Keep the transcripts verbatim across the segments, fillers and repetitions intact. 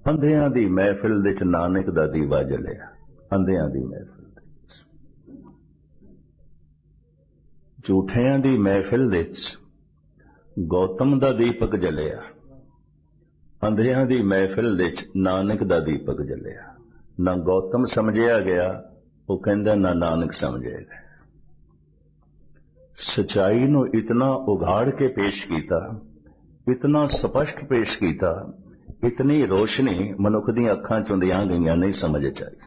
अंधियां दी महफिल दे च नानक दा दीवा जलिया। अंधियां दी महफिल दे च, झूठियां दी महफिल दे च गौतम दा दीपक जलिया। अंधियां दी महफिल दे च नानक दा दीपक जलिया। ना गौतम समझिया गया, वो कहंदा ना नानक समझे गए। सच्चाई नूं इतना उघाड़ के पेश किया, इतना स्पष्ट पेश किया, इतनी रोशनी मनुख दी अखां चों दियां गईयां नहीं समझ आई।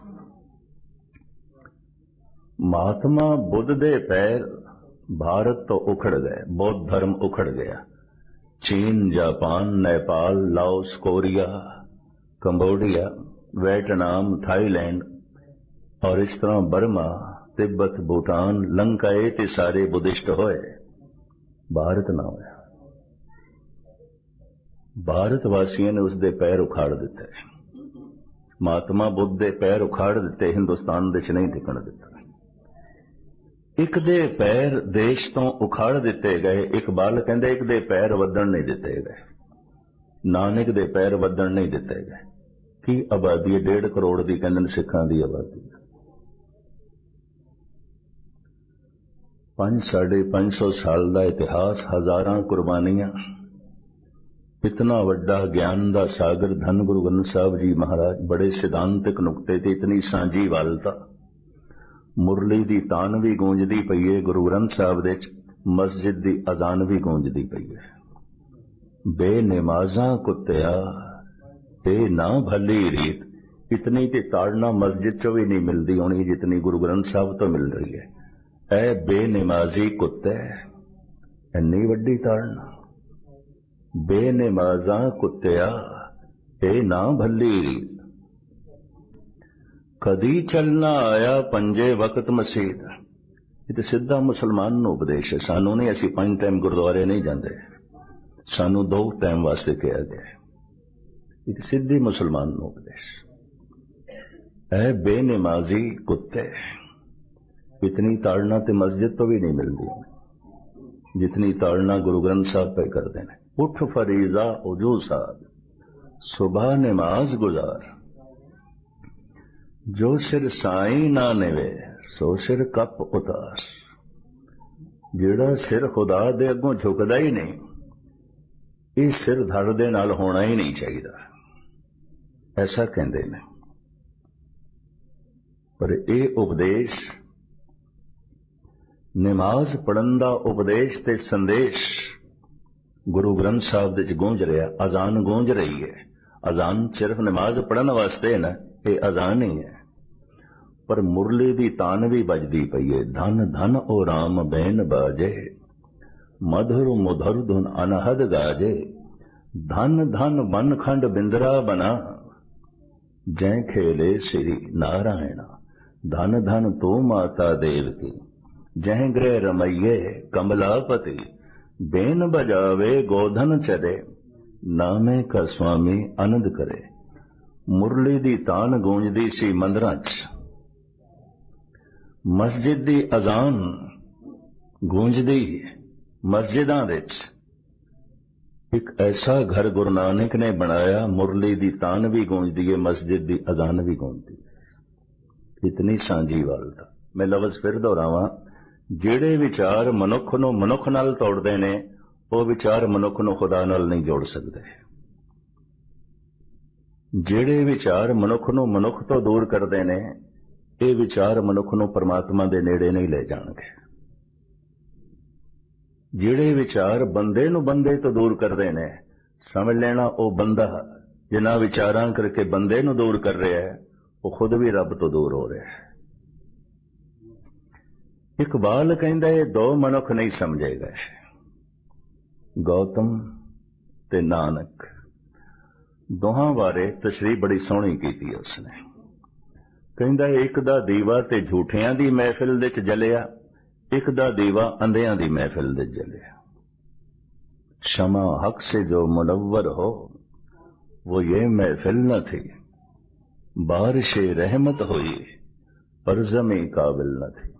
महात्मा बुद्ध दे पैर भारत तो उखड़ गए, बौद्ध धर्म उखड़ गया। चीन, Japan, Nepal, Laos, Korea, Cambodia, Vietnam, Thailand और इस तरह बर्मा, तिब्बत, भूटान, लंका ये सारे बुद्धिस्ट होए, भारत ना होया। भारत वासियों ने उसके पैर उखाड़ दिते। महात्मा बुद्ध के पैर उखाड़ दिते, हिंदुस्तान दे च नहीं टिकण दिता। एक दे पैर देश तो उखाड़ दिते गए, इकबाल कहंदे एक दे पैर वधण नहीं दिते गए, नानक दे पैर वधण नहीं दिते गए। की आबादी है? डेढ़ करोड़ की कहंदे सिखां दी आबादी, पांच साढ़े पांच सौ साल का इतिहास, हजारां कुर्बानियां, इतना वड्डा ज्ञान का सागर धन गुरु ग्रंथ साहब जी महाराज, बड़े सिद्धांतिक नुकते ते इतनी सांझी वालता। मुरली दी तान भी गूंजदी पई है गुरु ग्रंथ साहब दे, मस्जिद दी अजान भी गूंजदी पई है। बेनमाजा कुत्तिया ते ना भली रीत, इतनी ते ताड़ना मस्जिद चो भी नहीं मिलती होनी जितनी गुरु ग्रंथ साहब तो मिल रही है। ऐ बेनमाजी कुत्ते, इन्नी वड्डी ताड़ना। बेनमाजा कुत्तिया ते ना भली रीत, कदी चलना आया पंजे वक्त मसीद। ये तो सीधा मुसलमान नूं उपदेश है, सानू नहीं। असीं पंज टाइम गुरुद्वारे नहीं जाते, सानू दो टाइम वास्ते कहा गया। एक सीधी मुसलमान नूं उपदेश। ऐ बेनमाजी कुत्ते, इतनी ताड़ना ते मस्जिद तो भी नहीं मिलती जितनी ताड़ना गुरु ग्रंथ साहब पे करते हैं। उठ फरीजा उजू साध, सुबह नमाज गुजार, जो सिर साई ना निवे सो सिर कप उतार। जेड़ा सिर खुदा दे अगों झुकदा ही नहीं, इस सिर धड़ दे नाल होना ही नहीं चाहिए, ऐसा कहते हैं। पर यह उपदेश, नमाज पढ़न दा उपदेश ते संदेश गुरु ग्रंथ साहब दे गूंज रहा। अजान गूंज रही है। अजान सिर्फ नमाज पढ़ने वास्ते है ना, ये अजान ही है। पर मुरली दी तान भी बजदी पई है। धन धन ओ राम बैन बाजे, मधुर मुधुर धुन अनहद गाजे। धन धन बन खंड बिंदरा बना, जय खेले श्री नारायणा। धन धन तो माता देव की, जय गृह रमैये कमलापति। बेन बजावे गोधन चरे, नामे का स्वामी आनंद करे। मुरली दी तान गूंजदी सी मंदिरां च, मस्जिद दी अजान गूंजदी मस्जिदां विच। एक ऐसा घर गुरु नानक ने बनाया, मुरली दी तान भी गूंजदी है, मस्जिद दी अजान भी गूंजदी है। इतनी सांझी वालता। मैं लफ्ज़ फिर दोहरावां, ਜਿਹੜੇ विचार मनुख ਨੂੰ मनुख नाल तोड़ते ने, वो विचार मनुख ਨੂੰ खुदा नाल नहीं जोड़ सकते। ਜਿਹੜੇ विचार मनुख ਨੂੰ मनुख तो दूर करते ने, ये विचार मनुख ਨੂੰ परमात्मा के नेड़े नहीं ले जाणगे। ਜਿਹੜੇ विचार बंदे ਨੂੰ बंदे तो दूर करते ने, समझ लेना वो बंदा जिन्हां विचारां करके बंदे ਨੂੰ दूर कर रहा है, वो खुद भी रब तो दूर हो रहा है। इकबाल कहंदा है दो मनुख नहीं समझे गए, गौतम ते नानक। दोहां बारे तशरीह बड़ी सोहनी की उसने। कहंदा एक दा दीवा ते झूठियां दी महफिल दे च जलिया, एक दा दीवा अंधियां दी महफिल दे जलिया। शमा हक से जो मुनव्वर हो, वो ये महफिल न थी। बारिश रहमत हुई पर ज़मी काबिल न थी।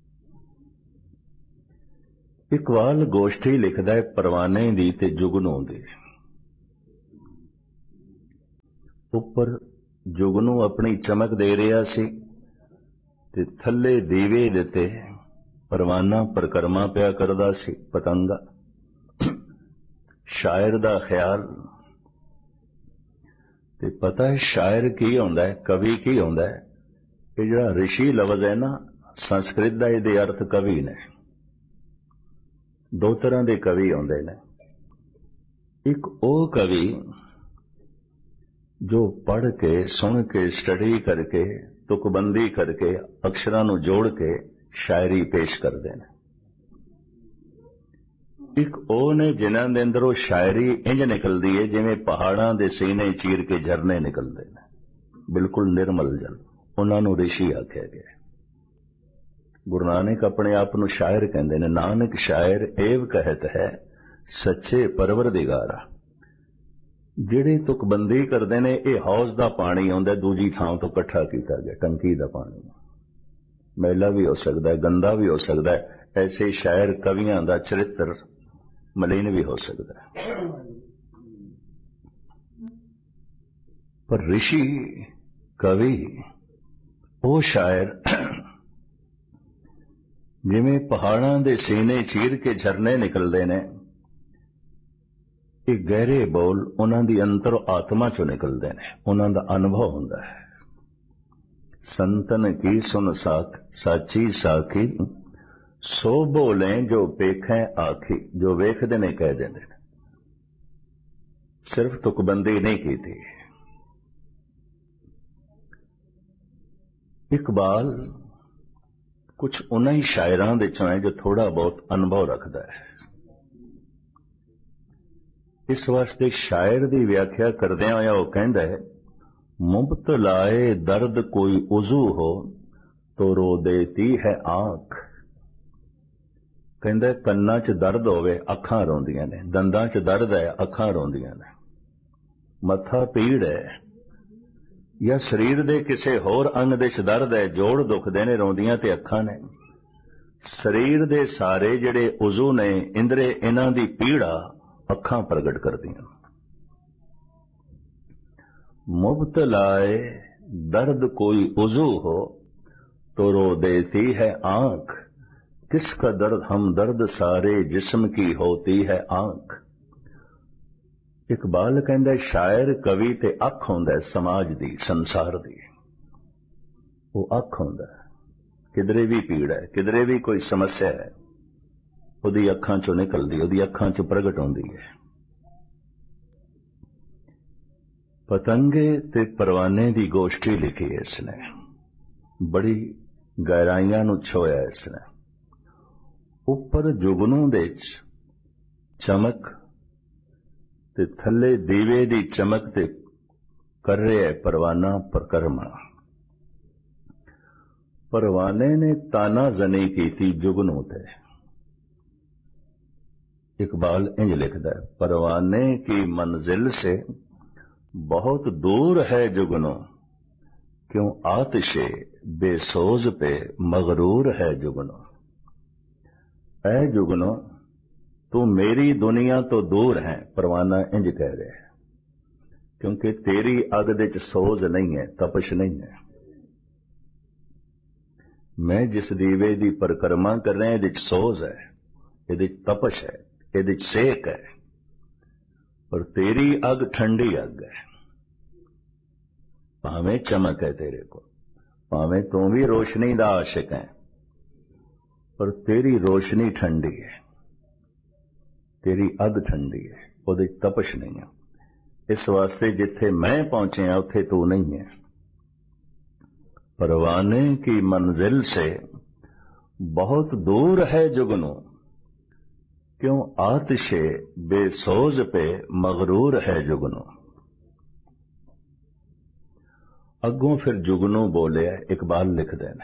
इकबाल गोष्ठी लिखदा है परवाने दी ते जुगनू दी। ਉੱਪਰ ਜੁਗਨੂ ਆਪਣੀ ਚਮਕ ਦੇ ਰਿਹਾ ਸੀ ਤੇ ਥੱਲੇ ਦੀਵੇ ਦਿੱਤੇ ਪਰਵਾਨਾ ਪਰਕਰਮਾ ਪਿਆ ਕਰਦਾ ਸੀ ਪਤੰਗਾ। ਸ਼ਾਇਰ ਦਾ ਖਿਆਲ ਤੇ ਪਤਾ ਹੈ ਸ਼ਾਇਰ ਕੀ ਹੁੰਦਾ ਹੈ, ਕਵੀ ਕੀ ਹੁੰਦਾ ਹੈ। ਇਹ ਜਿਹੜਾ ਰਿਸ਼ੀ ਲਫ਼ਜ਼ ਹੈ ਨਾ, ਸੰਸਕ੍ਰਿਤ ਦਾ ਇਹਦੇ ਅਰਥ ਕਵੀ ਨੇ। ਦੋ ਤਰ੍ਹਾਂ ਦੇ ਕਵੀ ਆਉਂਦੇ ਨੇ। ਇੱਕ ਉਹ ਕਵੀ ਜੋ ਪੜ੍ਹ ਕੇ ਸੁਣ ਕੇ ਸਟੱਡੀ ਕਰਕੇ ਤੁਕਬੰਦੀ ਕਰਕੇ ਅਕਸ਼ਰਾਂ ਨੂੰ ਜੋੜ ਕੇ ਸ਼ਾਇਰੀ ਪੇਸ਼ ਕਰਦੇ ਨੇ। ਇੱਕ ਉਹ ਨੇ ਜਿਨ੍ਹਾਂ ਦੇ ਅੰਦਰੋਂ ਸ਼ਾਇਰੀ ਇੰਜ ਨਿਕਲਦੀ ਹੈ ਜਿਵੇਂ ਪਹਾੜਾਂ ਦੇ ਸੀਨੇ ਚੀਰ ਕੇ ਝਰਨੇ ਨਿਕਲਦੇ ਨੇ, ਬਿਲਕੁਲ ਨਿਰਮਲ ਜਲ। ਉਹਨਾਂ ਨੂੰ ਰਿਸ਼ੀ ਆਖਿਆ ਗਿਆ। ਗੁਰੂ ਨਾਨਕ ਆਪਣੇ ਆਪ ਨੂੰ ਸ਼ਾਇਰ ਕਹਿੰਦੇ ਨੇ। ਨਾਨਕ ਸ਼ਾਇਰ ਏਵ ਕਹਿਤ ਹੈ ਸੱਚੇ ਪਰਵਰਦਿਗਾਰਾ। ਜਿਹੜੇ ਤੁਕਬੰਦੀ ਕਰਦੇ ਨੇ, ਇਹ ਹੌਜ਼ ਦਾ ਪਾਣੀ ਆਉਂਦਾ ਦੂਜੀ ਥਾਂ ਤੋਂ ਇਕੱਠਾ ਕੀਤਾ ਗਿਆ, ਟੰਕੀ ਦਾ ਪਾਣੀ। ਮੈਲਾ ਵੀ ਹੋ ਸਕਦਾ ਹੈ, ਗੰਦਾ ਵੀ ਹੋ ਸਕਦਾ ਹੈ। ਐਸੇ ਸ਼ਾਇਰ ਕਵੀਆਂ ਦਾ ਚਰਿੱਤਰ ਮਲੀਨ ਵੀ ਹੋ ਸਕਦਾ ਹੈ। ਪਰ ਰਿਸ਼ੀ ਕਵੀ ਉਹ ਸ਼ਾਇਰ ਜਿਵੇਂ ਪਹਾੜਾਂ ਦੇ ਸੀਨੇ ਚੀਰ ਕੇ ਝਰਨੇ ਨਿਕਲਦੇ ਨੇ, ਇਹ ਗਹਿਰੇ ਬੋਲ ਉਹਨਾਂ ਦੀ ਅੰਤਰ ਆਤਮਾ ਚੋਂ ਨਿਕਲਦੇ ਨੇ। ਉਹਨਾਂ ਦਾ ਅਨੁਭਵ ਹੁੰਦਾ ਹੈ। ਸੰਤਨ ਕੀ ਸੁਨ ਸਾਖ ਸਾਚੀ ਸਾਖੀ ਸੋ ਬੋਲੇ ਜੋ ਵੇਖੈ ਆਖੀ। ਜੋ ਵੇਖਦੇ ਨੇ ਕਹਿ ਦਿੰਦੇ ਨੇ, ਸਿਰਫ ਤੁਕਬੰਦੀ ਨਹੀਂ ਕੀਤੀ। ਇਕਬਾਲ ਕੁਝ ਉਹਨਾਂ ਹੀ ਸ਼ਾਇਰਾਂ ਦੇ ਚੋਂ ਹੈ ਜੋ ਥੋੜਾ ਬਹੁਤ ਅਨੁਭਵ ਰੱਖਦਾ ਹੈ। ਇਸ ਵਾਸਤੇ ਸ਼ਾਇਰ ਦੀ ਵਿਆਖਿਆ ਕਰਦਿਆਂ ਹੋਇਆ ਉਹ ਕਹਿੰਦਾ ਹੈ, ਮੁਬਤਲਾਏ ਦਰਦ ਕੋਈ ਉਜ਼ੂ ਹੋ ਤੋ ਰੋ ਦੇਤੀ ਹੈ ਆਂਖ। ਕਹਿੰਦਾ ਕੰਨਾਂ 'ਚ ਦਰਦ ਹੋਵੇ, ਅੱਖਾਂ ਰੋਂਦੀਆਂ ਨੇ। ਦੰਦਾਂ 'ਚ ਦਰਦ ਹੈ, ਅੱਖਾਂ ਰੋਂਦੀਆਂ ਨੇ। ਮੱਥਾ ਪੀੜ ਹੈ ਜਾਂ ਸਰੀਰ ਦੇ ਕਿਸੇ ਹੋਰ ਅੰਗ ਦੇ 'ਚ ਦਰਦ ਹੈ, ਜੋੜ ਦੁਖਦੇ ਨੇ, ਰੋਂਦੀਆਂ ਤੇ ਅੱਖਾਂ ਨੇ। ਸਰੀਰ ਦੇ ਸਾਰੇ ਜਿਹੜੇ ਉਜ਼ੂ ਨੇ, ਇੰਦਰੇ, ਇਹਨਾਂ ਦੀ ਪੀੜਾ ਅੱਖਾਂ ਪ੍ਰਗਟ ਕਰਦੀਆਂ। ਮੁਬਤਲਾਏ दर्द कोई उजू हो तो रो देती है आंख, किसका दर्द हम दर्द सारे जिस्म की होती है आंख। इकबाल कहंदा शायर कवि ते अख हुंदा समाज दी संसार दी, वो अख हुंदा किधरे भी पीड़ है किधरे भी कोई समस्या है उहदी अखां चों निकलदी उहदी अखां चों प्रगट होंदी है। पतंगे ते परवाने दी गोष्ठी लिखी है इसने, बड़ी गहराइयां नूं छोया इसने। उपर जुगनू दे चमक ते थले दीवे दी चमक ते कर रहा है परवाना परकरमा। परवाने ने ताना जनी की थी जुगनू ते। इकबाल इंज लिखदा है, परवाने की मंजिल से बहुत दूर है जुगनू, क्यों आतिशे बेसोज पे मगरूर है जुगनू। ऐ जुगनू तू मेरी दुनिया तो दूर है, परवाना इंज कह रहे है, क्योंकि तेरी अग दे च सोज नहीं है, तपश नहीं है। मैं जिस दीवे दी परिक्रमा कर रहे हैं सोज है, ये तपश है, ये सेक है, और तेरी अग ठंडी अग है। भावें चमक है तेरे को, भावें तू भी रोशनी दा आशिक है, पर तेरी रोशनी ठंडी है, तेरी अग ठंडी है, उहदे तपश नहीं है। इस वास्ते जिथे मैं पहुंचे उथे तू नहीं है। परवाने की मंजिल से बहुत दूर है जुगनू, क्यों आतिशे बेसोज पे मगरूर है जुगनू। अगों फिर जुगनू बोले, इकबाल लिख देना।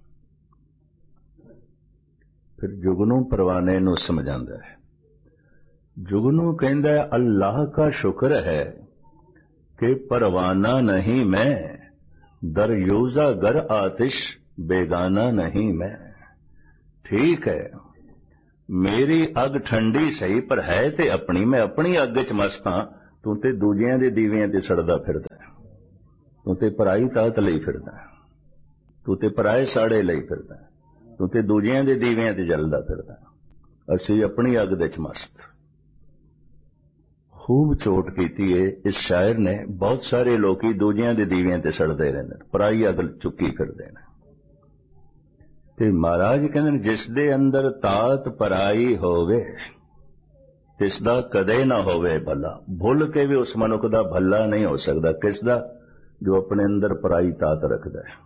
फिर जुगनू परवाने नू समझांदा है। जुगनू कहंदा है, अल्लाह का शुक्र है कि परवाना नहीं मैं, दरयूजा गर आतिश बेगाना नहीं मैं। ठीक है मेरी अग ठंडी सही, पर है ते अपनी, मैं अपनी अग च मस्त हां, तू ते दूजियां दे दीवियां ते सड़दा फिरदा है। ਤੂੰ ਤੇ ਪਰਾਈ ਤਾਤ ਲਈ ਫਿਰਦਾ, ਤੂੰ ਤੇ ਪਰਾਏ ਸਾੜੇ ਲਈ ਫਿਰਦਾ, ਤੂੰ ਤੇ ਦੂਜਿਆਂ ਦੇ ਦੀਵਿਆਂ ਤੇ ਜਲਦਾ ਫਿਰਦਾ, ਅਸੀਂ ਆਪਣੀ ਅੱਗ ਦੇ ਚ ਮਸਤ। ਖੂਬ ਚੋਟ ਕੀਤੀ ਏ ਇਸ ਸ਼ਾਇਰ ਨੇ। ਬਹੁਤ ਸਾਰੇ ਲੋਕੀ ਦੂਜਿਆਂ ਦੇ ਦੀਵਿਆਂ ਤੇ ਸੜਦੇ ਰਹਿੰਦੇ, ਪਰਾਈ ਅੱਗ ਚੁੱਕੀ ਫਿਰਦੇ ਨੇ। ਤੇ ਮਹਾਰਾਜ ਕਹਿੰਦੇ ਨੇ ਜਿਸ ਦੇ ਅੰਦਰ ਤਾਤ ਪਰਾਈ ਹੋਵੇ ਤਿਸ ਦਾ ਕਦੇ ਨਾ ਹੋਵੇ ਭਲਾ। ਭੁੱਲ ਕੇ ਵੀ ਉਸ ਮਨੁੱਖ ਦਾ ਭਲਾ ਨਹੀਂ ਹੋ ਸਕਦਾ। ਕਿਸ ਦਾ? ਜੋ ਆਪਣੇ ਅੰਦਰ ਪਰਾਈ ਤਾਤ ਰੱਖਦਾ ਹੈ।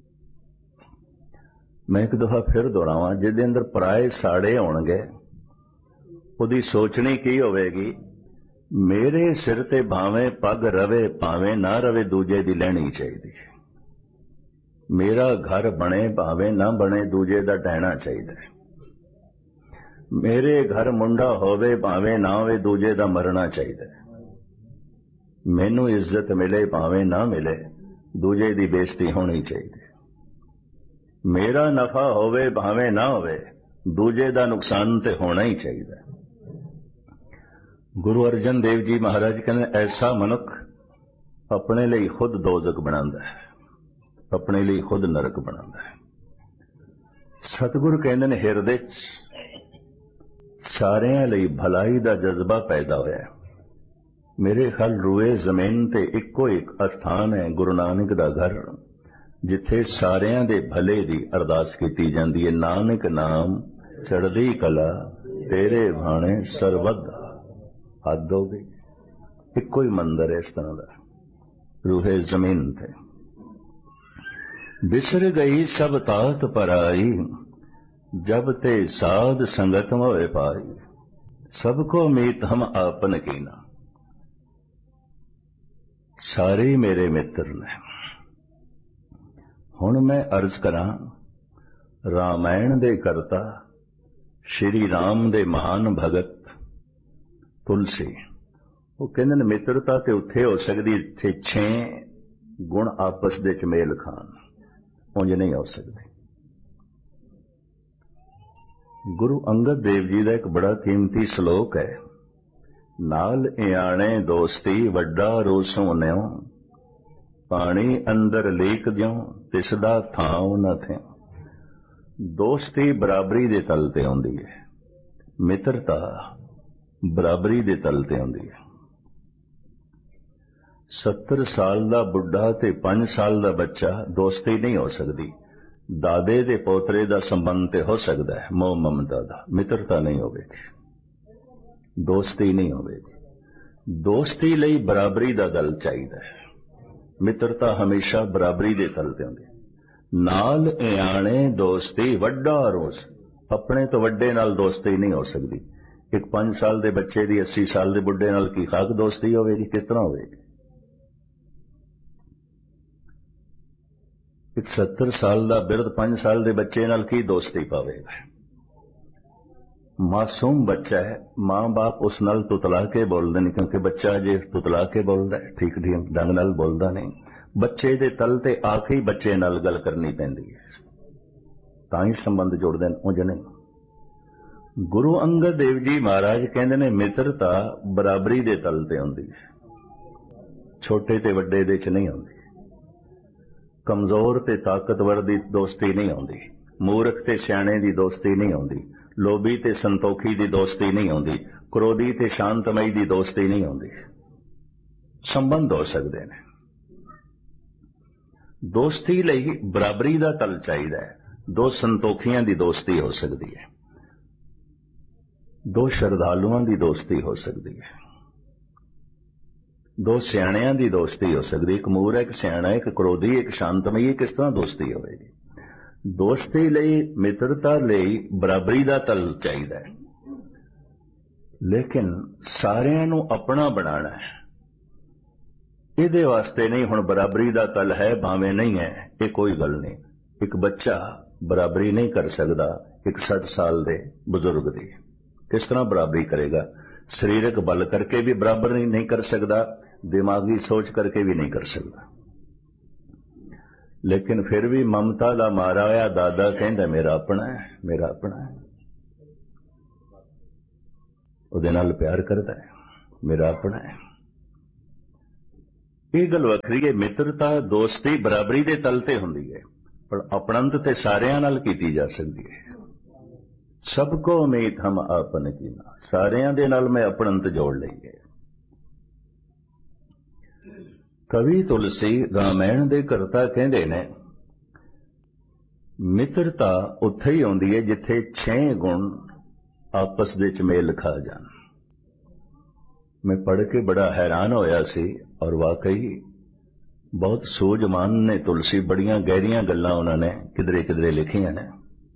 ਮੈਂ ਇੱਕ ਦਫਾ ਫਿਰ ਦੁਹਰਾਵਾਂ, ਜਿਹਦੇ ਅੰਦਰ ਪਰਾਏ ਸਾੜੇ ਹੋਣਗੇ ਉਹਦੀ ਸੋਚਣੀ ਕੀ ਹੋਵੇਗੀ? ਮੇਰੇ ਸਿਰ ਤੇ ਭਾਵੇਂ ਪੱਗ ਰਵੇ ਭਾਵੇਂ ਨਾ ਰਵੇ, ਦੂਜੇ ਦੀ ਲੈਣੀ ਚਾਹੀਦੀ। ਮੇਰਾ ਘਰ ਬਣੇ ਭਾਵੇਂ ਨਾ ਬਣੇ, ਦੂਜੇ ਦਾ ਢਹਿਣਾ ਚਾਹੀਦਾ। ਮੇਰੇ ਘਰ ਮੁੰਡਾ ਹੋਵੇ ਭਾਵੇਂ ਨਾ ਹੋਵੇ, ਦੂਜੇ ਦਾ ਮਰਨਾ ਚਾਹੀਦਾ। ਮੈਨੂੰ ਇੱਜ਼ਤ ਮਿਲੇ ਭਾਵੇਂ ਨਾ ਮਿਲੇ, ਦੂਜੇ ਦੀ ਬੇਇੱਜ਼ਤੀ ਹੋਣੀ ਚਾਹੀਦੀ। ਮੇਰਾ ਨਫਾ ਹੋਵੇ ਭਾਵੇਂ ਨਾ ਹੋਵੇ, ਦੂਜੇ ਦਾ ਨੁਕਸਾਨ ਤੇ ਹੋਣਾ ਹੀ ਚਾਹੀਦਾ। ਗੁਰੂ ਅਰਜਨ ਦੇਵ ਜੀ ਮਹਾਰਾਜ ਕਹਿੰਦੇ ਐਸਾ ਮਨੁੱਖ ਆਪਣੇ ਲਈ ਖੁਦ ਦੋਜ਼ਖ ਬਣਾਉਂਦਾ ਹੈ, ਆਪਣੇ ਲਈ ਖੁਦ ਨਰਕ ਬਣਾਉਂਦਾ ਹੈ। ਸਤਿਗੁਰ ਕਹਿੰਦੇ ਨੇ ਹਿਰਦੇ 'ਚ ਸਾਰਿਆਂ ਲਈ ਭਲਾਈ ਦਾ ਜਜ਼ਬਾ ਪੈਦਾ ਹੋਇਆ। ਮੇਰੇ ਖਿਆਲ ਰੂਏ ਜ਼ਮੀਨ ਤੇ ਇੱਕੋ ਇੱਕ ਅਸਥਾਨ ਹੈ ਗੁਰੂ ਨਾਨਕ ਦਾ ਘਰ, ਜਿੱਥੇ ਸਾਰਿਆਂ ਦੇ ਭਲੇ ਦੀ ਅਰਦਾਸ ਕੀਤੀ ਜਾਂਦੀ ਹੈ। ਨਾਨਕ ਨਾਮ ਚੜ੍ਹਦੀ ਕਲਾ ਤੇਰੇ ਭਾਣੇ ਸਰਬੱਤ ਹੱਦ ਹੋ ਗਈ। ਇੱਕੋ ਹੀ ਮੰਦਰ ਹੈ ਇਸ ਤਰ੍ਹਾਂ ਦਾ ਰੂਹੇ ਜ਼ਮੀਨ ਤੇ। ਬਿਸਰ ਗਈ ਸਭ ਤਾਤ ਪਰਾਈ, ਜਬ ਤੇ ਸਾਧ ਸੰਗਤ ਹੋਏ ਪਾਈ। ਸਭ ਕੋ ਮੀਤ ਹਮ ਆਪਨ ਕੀਨਾ। ਸਾਰੇ ਮੇਰੇ ਮਿੱਤਰ ਨੇ। ਹੁਣ ਮੈਂ ਅਰਜ਼ ਕਰਾਂ, ਰਾਮਾਇਣ ਦੇ ਕਰਤਾ ਸ਼੍ਰੀ ਰਾਮ ਦੇ ਮਹਾਨ ਭਗਤ ਤੁਲਸੀ, ਉਹ ਕਹਿੰਦੇ ਨੇ ਮਿੱਤਰਤਾ ਤੇ ਉੱਥੇ ਹੋ ਸਕਦੀ ਜਿੱਥੇ ਛੇ ਗੁਣ ਆਪਸ ਦੇ ਚ ਮੇਲ ਖਾਣ, ਉਂਝ ਨਹੀਂ ਹੋ ਸਕਦੀ। ਗੁਰੂ ਅੰਗਦ ਦੇਵ ਜੀ ਦਾ ਇੱਕ ਬੜਾ ਕੀਮਤੀ ਸ਼ਲੋਕ ਹੈ, ਨਾਲ ਇਆਣੇ ਦੋਸਤੀ ਵੱਡਾ ਰੋਸੋਂ ਨਿਉ, ਪਾਣੀ ਅੰਦਰ ਲੀਕ ਦਿਉ ਤਿਸ ਦਾ ਥਾਉ ਨਾ ਥਿਉ। ਦੋਸਤੀ ਬਰਾਬਰੀ ਦੇ ਤਲ ਤੇ ਆਉਂਦੀ ਹੈ, ਮਿੱਤਰਤਾ ਬਰਾਬਰੀ ਦੇ ਤਲ ਤੇ ਆਉਂਦੀ ਹੈ। ਸੱਤਰ ਸਾਲ ਦਾ ਬੁੱਢਾ ਤੇ ਪੰਜ ਸਾਲ ਦਾ ਬੱਚਾ ਦੋਸਤੀ ਨਹੀਂ ਹੋ ਸਕਦੀ। ਦਾਦੇ ਦੇ ਪੋਤਰੇ ਦਾ ਸੰਬੰਧ ਤੇ ਹੋ ਸਕਦਾ ਹੈ, ਮੋਹ ਮਮਤਾ ਦਾ, ਮਿੱਤਰਤਾ ਨਹੀਂ ਹੋਵੇਗੀ, ਦੋਸਤੀ ਨਹੀਂ ਹੋਵੇਗੀ। ਦੋਸਤੀ ਲਈ ਬਰਾਬਰੀ ਦਾ ਦਲ ਚਾਹੀਦਾ ਹੈ, ਮਿੱਤਰਤਾ ਹਮੇਸ਼ਾ ਬਰਾਬਰੀ ਦੇ ਤਲ ਤੇ ਆਉਂਦੀ ਹੈ। ਨਾਲ ਇਆਣੇ ਦੋਸਤੀ ਵੱਡਾ ਰੋਸ, ਆਪਣੇ ਤੋਂ ਵੱਡੇ ਨਾਲ ਦੋਸਤੀ ਨਹੀਂ ਹੋ ਸਕਦੀ। ਇੱਕ ਪੰਜ ਸਾਲ ਦੇ ਬੱਚੇ ਦੀ ਅੱਸੀ ਸਾਲ ਦੇ ਬੁੱਢੇ ਨਾਲ ਕੀ ਖਾਕ ਦੋਸਤੀ ਹੋਵੇਗੀ? ਕਿਸ ਤਰ੍ਹਾਂ ਹੋਵੇਗੀ? ਇੱਕ ਸੱਤਰ ਸਾਲ ਦਾ ਬਿਰਧ ਪੰਜ ਸਾਲ ਦੇ ਬੱਚੇ ਨਾਲ ਕੀ ਦੋਸਤੀ ਪਾਵੇਗਾ? ਮਾਸੂਮ ਬੱਚਾ ਹੈ, ਮਾਂ ਬਾਪ ਉਸ ਨਾਲ ਤੁਤਲਾ ਕੇ ਬੋਲਦੇ ਨੇ, ਕਿਉਂਕਿ ਬੱਚਾ ਜੇ ਤੁਤਲਾ ਕੇ ਬੋਲਦਾ ਹੈ, ਠੀਕ ਠੀਕ ਢੰਗ ਨਾਲ ਬੋਲਦਾ ਨਹੀਂ। ਬੱਚੇ ਦੇ ਤਲ ਤੇ ਆ ਕੇ ਹੀ ਬੱਚੇ ਨਾਲ ਗੱਲ ਕਰਨੀ ਪੈਂਦੀ ਹੈ, ਤਾਂ ਹੀ ਸੰਬੰਧ ਜੁੜਦੇ ਨੇ, ਉਂਝ ਨਹੀਂ। ਗੁਰੂ ਅੰਗਦ ਦੇਵ ਜੀ ਮਹਾਰਾਜ ਕਹਿੰਦੇ ਨੇ ਮਿੱਤਰਤਾ ਬਰਾਬਰੀ ਦੇ ਤਲ ਤੇ ਹੁੰਦੀ ਹੈ, ਛੋਟੇ ਤੇ ਵੱਡੇ ਦੇ ਚ ਨਹੀਂ ਹੁੰਦੀ। ਕਮਜ਼ੋਰ ਤੇ ਤਾਕਤਵਰ ਦੀ ਦੋਸਤੀ ਨਹੀਂ ਹੁੰਦੀ, ਮੂਰਖ ਤੇ ਸਿਆਣੇ ਦੀ ਦੋਸਤੀ ਨਹੀਂ ਹੁੰਦੀ, ਲੋਭੀ ਤੇ ਸੰਤੋਖੀ ਦੀ ਦੋਸਤੀ ਨਹੀਂ ਹੁੰਦੀ, ਕ੍ਰੋਧੀ ਤੇ ਸ਼ਾਂਤਮਈ ਦੀ ਦੋਸਤੀ ਨਹੀਂ ਹੁੰਦੀ। ਸੰਬੰਧ ਹੋ ਸਕਦੇ ਨੇ। ਦੋਸਤੀ ਲਈ ਬਰਾਬਰੀ ਦਾ ਤਲ ਚਾਹੀਦਾ ਹੈ। ਦੋ ਸੰਤੋਖੀਆਂ ਦੀ ਦੋਸਤੀ ਹੋ ਸਕਦੀ ਹੈ, ਦੋ ਸ਼ਰਧਾਲੂਆਂ ਦੀ ਦੋਸਤੀ ਹੋ ਸਕਦੀ ਹੈ, ਦੋ ਸਿਆਣਿਆਂ ਦੀ ਦੋਸਤੀ ਹੋ ਸਕਦੀ। ਇੱਕ ਮੂਰਖ, ਇੱਕ ਸਿਆਣਾ, ਇੱਕ ਕ੍ਰੋਧੀ, ਇੱਕ ਸ਼ਾਂਤਮਈ, ਕਿਸ ਤਰ੍ਹਾਂ ਦੋਸਤੀ ਹੋਵੇਗੀ? ਦੋਸਤੀ ਲਈ, ਮਿੱਤਰਤਾ ਲਈ ਬਰਾਬਰੀ ਦਾ ਤਲ ਚਾਹੀਦਾ ਹੈ, ਲੇਕਿਨ ਸਾਰਿਆਂ ਨੂੰ ਆਪਣਾ ਬਣਾਉਣਾ ਹੈ। ਇਹਦੇ ਵਾਸਤੇ ਨਹੀਂ ਹੁਣ ਬਰਾਬਰੀ ਦਾ ਤਲ ਹੈ ਭਾਵੇਂ ਨਹੀਂ ਹੈ, ਇਹ ਕੋਈ ਗੱਲ ਨਹੀਂ। ਇੱਕ ਬੱਚਾ ਬਰਾਬਰੀ ਨਹੀਂ ਕਰ ਸਕਦਾ ਇੱਕ ਸੱਠ ਸਾਲ ਦੇ ਬਜ਼ੁਰਗ ਦੀ, ਕਿਸ ਤਰ੍ਹਾਂ ਬਰਾਬਰੀ ਕਰੇਗਾ? ਸਰੀਰਕ ਬਲ ਕਰਕੇ ਵੀ ਬਰਾਬਰ ਨਹੀਂ ਕਰ ਸਕਦਾ, ਦਿਮਾਗੀ ਸੋਚ ਕਰਕੇ ਵੀ ਨਹੀਂ ਕਰ ਸਕਦਾ। ਲੇਕਿਨ ਫਿਰ ਵੀ ਮਮਤਾ ਦਾ ਮਾਰਾ ਹੋਇਆ ਦਾਦਾ ਕਹਿੰਦਾ ਮੇਰਾ ਆਪਣਾ ਹੈ, ਮੇਰਾ ਆਪਣਾ ਹੈ, ਉਹਦੇ ਨਾਲ ਪਿਆਰ ਕਰਦਾ ਹੈ, ਮੇਰਾ ਆਪਣਾ ਹੈ। ਇਹ ਗੱਲ ਵੱਖਰੀ ਹੈ। ਮਿੱਤਰਤਾ ਦੋਸਤੀ ਬਰਾਬਰੀ ਦੇ ਤਲ ਤੇ ਹੁੰਦੀ ਹੈ, ਪਰ ਆਪਣੰਤ ਤੇ ਸਾਰਿਆਂ ਨਾਲ ਕੀਤੀ ਜਾ ਸਕਦੀ ਹੈ। ਸਭ ਕੋ ਉਮੀਦ ਹਮ ਆਪਨ ਕੀਨਾ, ਸਾਰਿਆਂ ਦੇ ਨਾਲ ਮੈਂ ਆਪਣੰਤ ਜੋੜ ਲਈ ਹੈ। ਕਵੀ ਤੁਲਸੀ ਰਾਮਾਇਣ ਦੇ ਕਰਤਾ ਕਹਿੰਦੇ ਨੇ, ਮਿੱਤਰਤਾ ਉੱਥੇ ਹੀ ਆਉਂਦੀ ਹੈ ਜਿੱਥੇ ਛੇ ਗੁਣ ਆਪਸ ਵਿੱਚ ਮੇਲ ਖਾ ਜਾਣ। मैं पढ़ के बड़ा हैरान होया सी, और वाकई बहुत सूझमान ने तुलसी, बड़ियां गहरियां गल्लां उन्होंने किधरे किधरे लिखियां ने।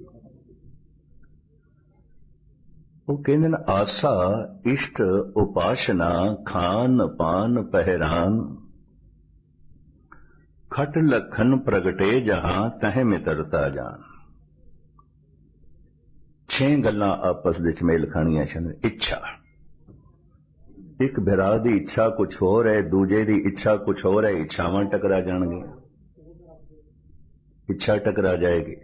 वो कहते हैं, आसा इष्ट उपासना खान पान पहरान, खट लखन प्रगटे जहां तह मित्रता जान। छे गल्लां आपस विच मेल खाणियां छन। इच्छा, एक भरा की इच्छा कुछ होर है, दूजे की इच्छा कुछ होर है, इच्छावां टकरा जाणगियां, इच्छा टकरा जाएगी।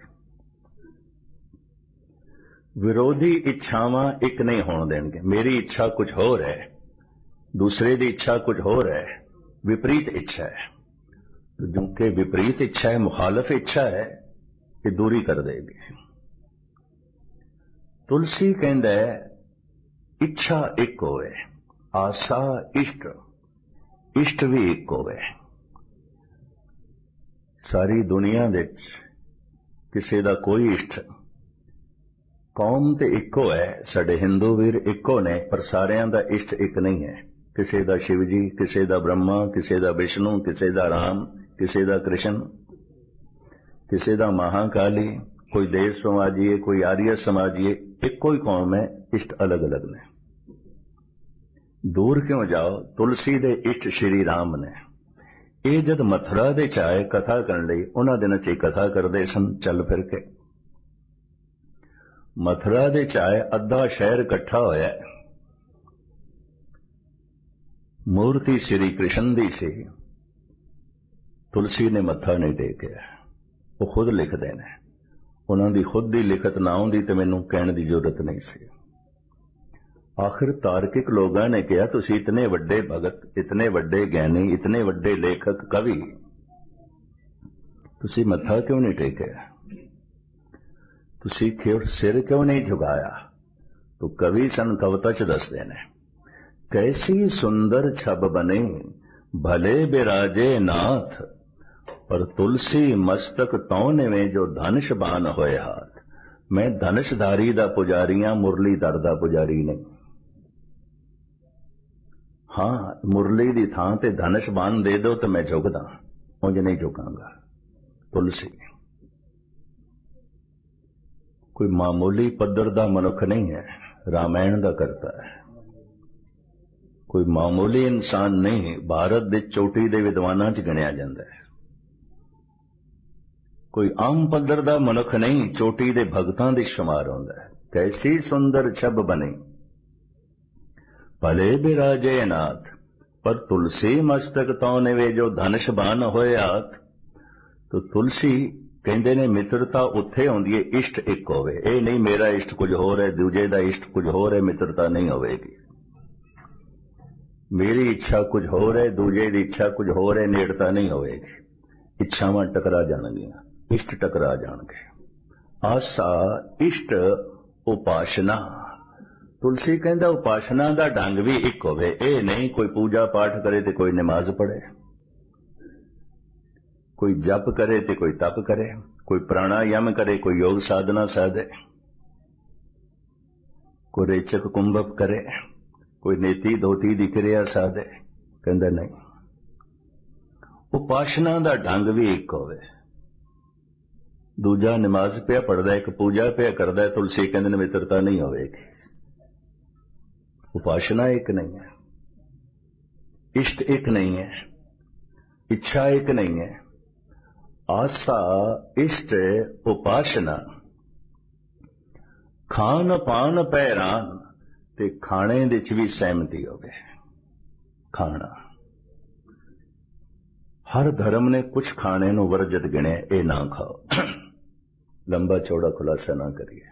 विरोधी इच्छावां एक नहीं होण देणगे। मेरी इच्छा कुछ होर है, दूसरे की इच्छा कुछ होर है, विपरीत इच्छा है। तो जो कि विपरीत इच्छा है, मुखालफ इच्छा है, ये दूरी कर देगी। तुलसी कहंदा है, इच्छा एक होवे, आसा इष्ट, इष्ट भी एक होवे। सारी दुनिया विच किसी दा कोई इष्ट, कौम ते इको है, साडे हिंदू वीर इको ने, पर सारियां दा इष्ट एक नहीं है। किसी दा शिव जी, किसी दा ब्रह्मा, किसी दा विष्णु, किसी दा राम, किसी दा कृष्ण, किसी दा महाकाली, कोई देव समाजी है, कोई आर्य समाजी है, इको ही कौम है, इष्ट अलग अलग ने। दूर क्यों जाओ, तुलसी दे इष्ट श्री राम ने। ये जद मथुरा दे चाहे कथा करन लई, उन्हां दिनां च कथा करदे सन चल फिर के। मथुरा दे चाहे अद्धा शहर इकट्ठा होया, मूर्ति श्री कृष्ण दी सी, तुलसी ने मत्था नहीं टेकिया। वो खुद लिखदे ने, उन्हां दी खुद दी लिखत ना आउंदी ते मैनूं कहण दी जरूरत नहीं सी। आखिर तार्किक लोगों ने कहा, तुसी इतने वड्डे भगत, इतने वड्डे ज्ञानी, इतने वड्डे लेखक कवि, तुसी मत्था क्यों नहीं टेकिया, तुसी क्यों सिर क्यों नहीं झुकाया? तो कवि सन कविता च दसदे ने, कैसी सुंदर छब बने भले बिराजे नाथ, पर तुलसी मस्तक तौने में जो धनुष बान होए हाथ। मैं धनुषधारी दा पुजारियां, मुरलीधर दा पुजारी नहीं। हाँ, मुरली दी थां ते धनुष बान दे दो तो मैं झुकदा, उंज नहीं झुकांगा। तुलसी कोई मामूली पद्धर दा मनुख नहीं है, रामायण दा करता है। कोई मामूली इंसान नहीं, भारत दे चोटी दे विद्वानां च गिणिया जांदा है। कोई आम पद्धर दा मनुख नहीं, चोटी दे भगतां दे शुमार होंदा है। कैसी सुंदर छब बनी भले बिराजे नाथ, पर तुलसी मस्तक तौने वे जो धनुष बान होए हाथ। तो तुलसी कहंदे ने मित्रता उत्थे होंदी है इष्ट एक होवे। ये नहीं मेरा इष्ट कुछ होर है, दूजे दा इष्ट कुछ होर है, मित्रता नहीं होवेगी। मेरी इच्छा कुछ होर है, दूजे दी इच्छा कुछ होर है, नेड़ता नहीं होवेगी। इच्छावां टकरा जाणगियां, इष्ट टकरा जाणगे। आसा इष्ट उपासना, तुलसी कहंदा उपासना दा ढंग भी एक होवे। ये नहीं कोई पूजा पाठ करे ते कोई नमाज पढ़े, कोई जप करे ते कोई तप करे, कोई प्राणायाम करे, कोई योग साधना साधे, कोई रेचक कुंभक करे, कोई नेति धोती दी क्रिया साधे। कहंदा नहीं, उपासना दा ढंग भी एक होवे। दूजा नमाज पिया पढ़दा, एक पूजा पिया करदा, तुलसी कहंदे ने मित्रता नहीं होवेगी। उपासना एक नहीं है, इष्ट एक नहीं है, इच्छा एक नहीं है। आसा इष्ट उपासना, खान पान पैरान, ते खाने दे च भी सहमति होवे। खाना हर धर्म ने कुछ खाने नूं वर्जित गिणिया, ये ना खाओ। लंबा चौड़ा खुलासा ना करिए।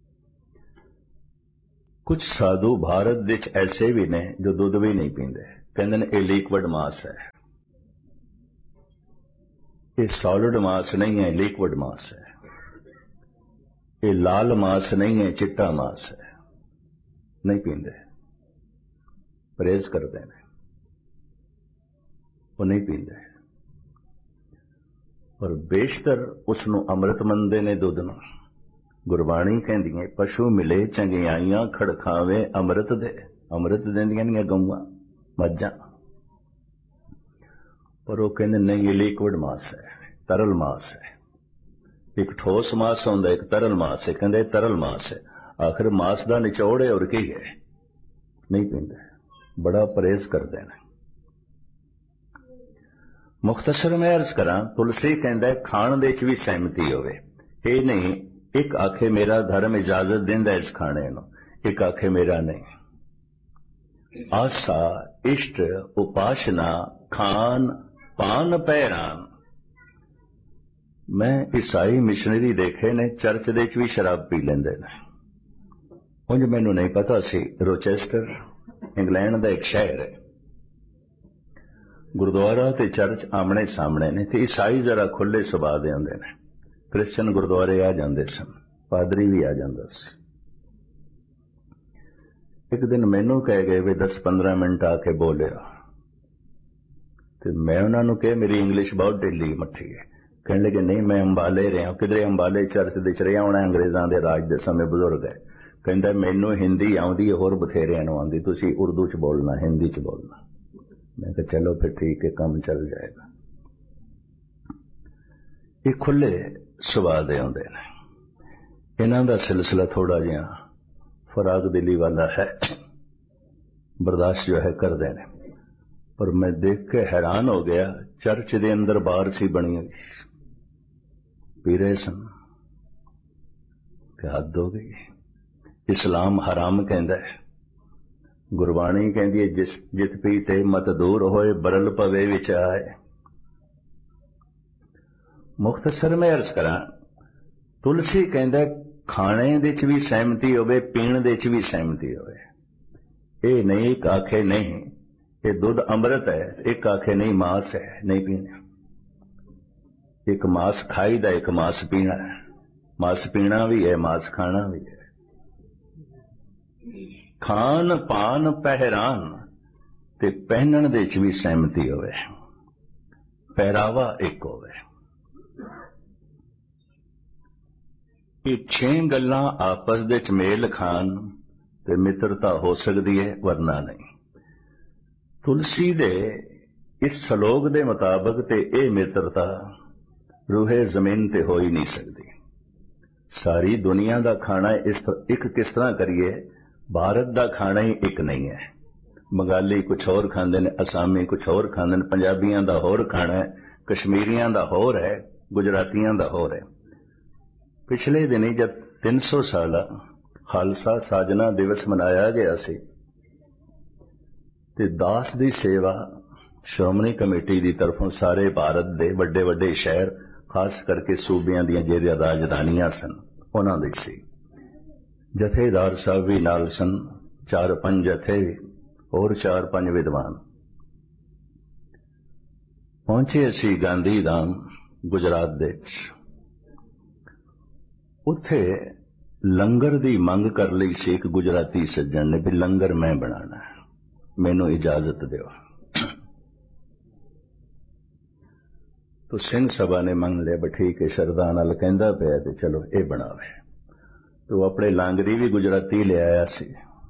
कुछ साधु भारत विच ऐसे भी ने जो दुध भी नहीं पींदे, कहते ने ये लिक्विड मास है, ये सॉलिड मास नहीं है, लिक्विड मास है। ये लाल मास नहीं है, चिट्टा मास है। नहीं पींदे, परहेज करते हैं, वो नहीं पींदे। और बेशतर उसनों अमृत मनते ने दुध नूं। गुरबाणी कहती है पशु मिले चंगियाइयां खड़खावे अमृत दे। अमृत देंदियां ने गऊं मज्जां, पर वो कहते नहीं ये लिक्विड मास है, तरल मास है। एक ठोस मास होंदा, एक तरल मास है। कहते तरल मास है, आखिर मास का निचोड़ है और की है। नहीं पींदे, बड़ा परहेज करते हैं। मुख्तसर मैं अर्ज करा, तुलसी कहता खाण दे च भी सहमति होवे। ये नहीं एक आखे मेरा धर्म इजाजत देंदा इस खाने नूं, एक आखे मेरा नहीं। आसा इष्ट उपासना खान पान पैरान। मैं ईसाई मिशनरी देखे ने चर्च दे च भी शराब पी लेंदे ने। उंज मैनू नहीं पता सी। रोचेस्टर इंग्लैंड का एक शहर है, गुरुद्वारा ते चर्च आमने सामने ने, ते ईसाई जरा खुले सुभाव दे हुंदे ने। क्रिश्चन गुरुद्वारे आ जांदे सन, पादरी भी आ जांदा सी। एक दिन मैनू कह गए भी दस पंद्रह मिनट आके बोलिया, ते मैं उन्होंने कहा मेरी इंग्लिश बहुत ढिली मट्ठी है। कहने लगे नहीं मैं अंबाले रहा, किधरे अंबाले चर्च दे च रहा होना, अंग्रेजों के राज के समय बुजुर्ग है। कहता मैनू हिंदी आउंदी है, होर बथेरिया नूं आउंदी, तुसीं उर्दू च बोलना, हिंदी च बोलना। मैं कहा चलो फिर ठीक है, काम चल जाएगा। ये खुले सुभाव दे हुंदे ने। इन्हां दा सिलसिला थोड़ा जिहा फराग दिली वाला है, बर्दाश्त जो है कर देने। पर मैं देख के हैरान हो गया, चर्च दे अंदर बार सी बनी हुई, पी रहे सन। हद हो गई। इस्लाम हराम कहता है, गुरबाणी कहती है जिस जित पीते मत दूर होए बरल पवे विच आए। मुख्तसर में अर्ज करा, तुलसी कहता खाने दे च भी सहमति होवे, पीण दे च भी सहमति होवे। ये नहीं एक आखे नहीं ये दुध अमृत है, एक आखे नहीं मास है, नहीं पीना। एक मास खाई दा, एक मास पीना है। मास पीना भी है, मास खाना भी है। खान पान पहरान ते पहनण दे च भी सहमति होवे, पहरावा एक होवे। ये छे गल्लां आपस दे च मेल खान ते मित्रता हो सकती है, वरना नहीं। तुलसी दे इस सलोक दे मुताबिक ते ये मित्रता रूहे जमीन ते हो ही नहीं सकती। सारी दुनिया का खाना इस एक किस तरह करिए, भारत का खाना ही एक नहीं है। बंगाली कुछ होर खांदे ने, असामी कुछ होर खांदे ने, पंजाबियां दा होर खाना है, कश्मीरियां दा होर है, गुजरातियां दा होर है। पिछले दिनी जब तीन सौ साल खालसा साजना दिवस मनाया गया सी, ते दास दी सेवा श्रोमणी कमेटी की तरफों सारे भारत दे वड्डे वड्डे शहर, खास करके सूबियां दियां जेहड़ियां राजधानियां सन, उन्हां दे सी। जथेदार साहब भी नाल सन, चार पंज जथे और चार पंज विद्वान। पहुंचे असी गांधी धाम गुजरात दे, उत्थे लंगर दी मंग कर ली सी। एक गुजराती सज्जन ने भी लंगर मैं बनाना है, मैनू इजाजत दिओ। तो सिंह सभा ने मंग लिया, ठीक है शरदा नाल कहंदा पिया ते चलो ये बनावे। तो अपने लांगरी भी गुजराती ले आया सी।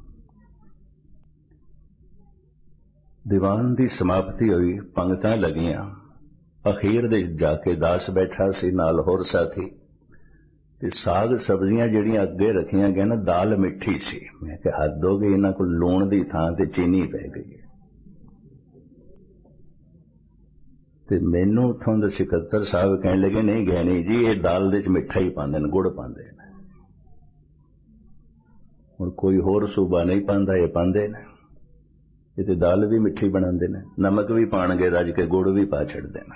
दीवान की समाप्ति हुई, पंगतां लगियां। अखीर दे जाके दास बैठा सी, नाल होर साथी। ते साग सब्जियां जिहड़ियां अगे रखियां गई ना, दाल मिठी सी। मैं कहा हद हो गई, इन्हां कोल लूण दी थां ते चीनी पै गई है। ते मैनू उत्थों दे सिकत्तर साहब कहने लगे नहीं गैनी जी, ये दाल दे च मिठा ही पांदे ने, गुड़ पांदे ने। हुण कोई होर सूबा नहीं पांदा, ये पांदे ने। ये ते दाल भी मिठी बनांदे ने, नमक भी पाणगे रज के, गुड़ भी पा छड़दे ने।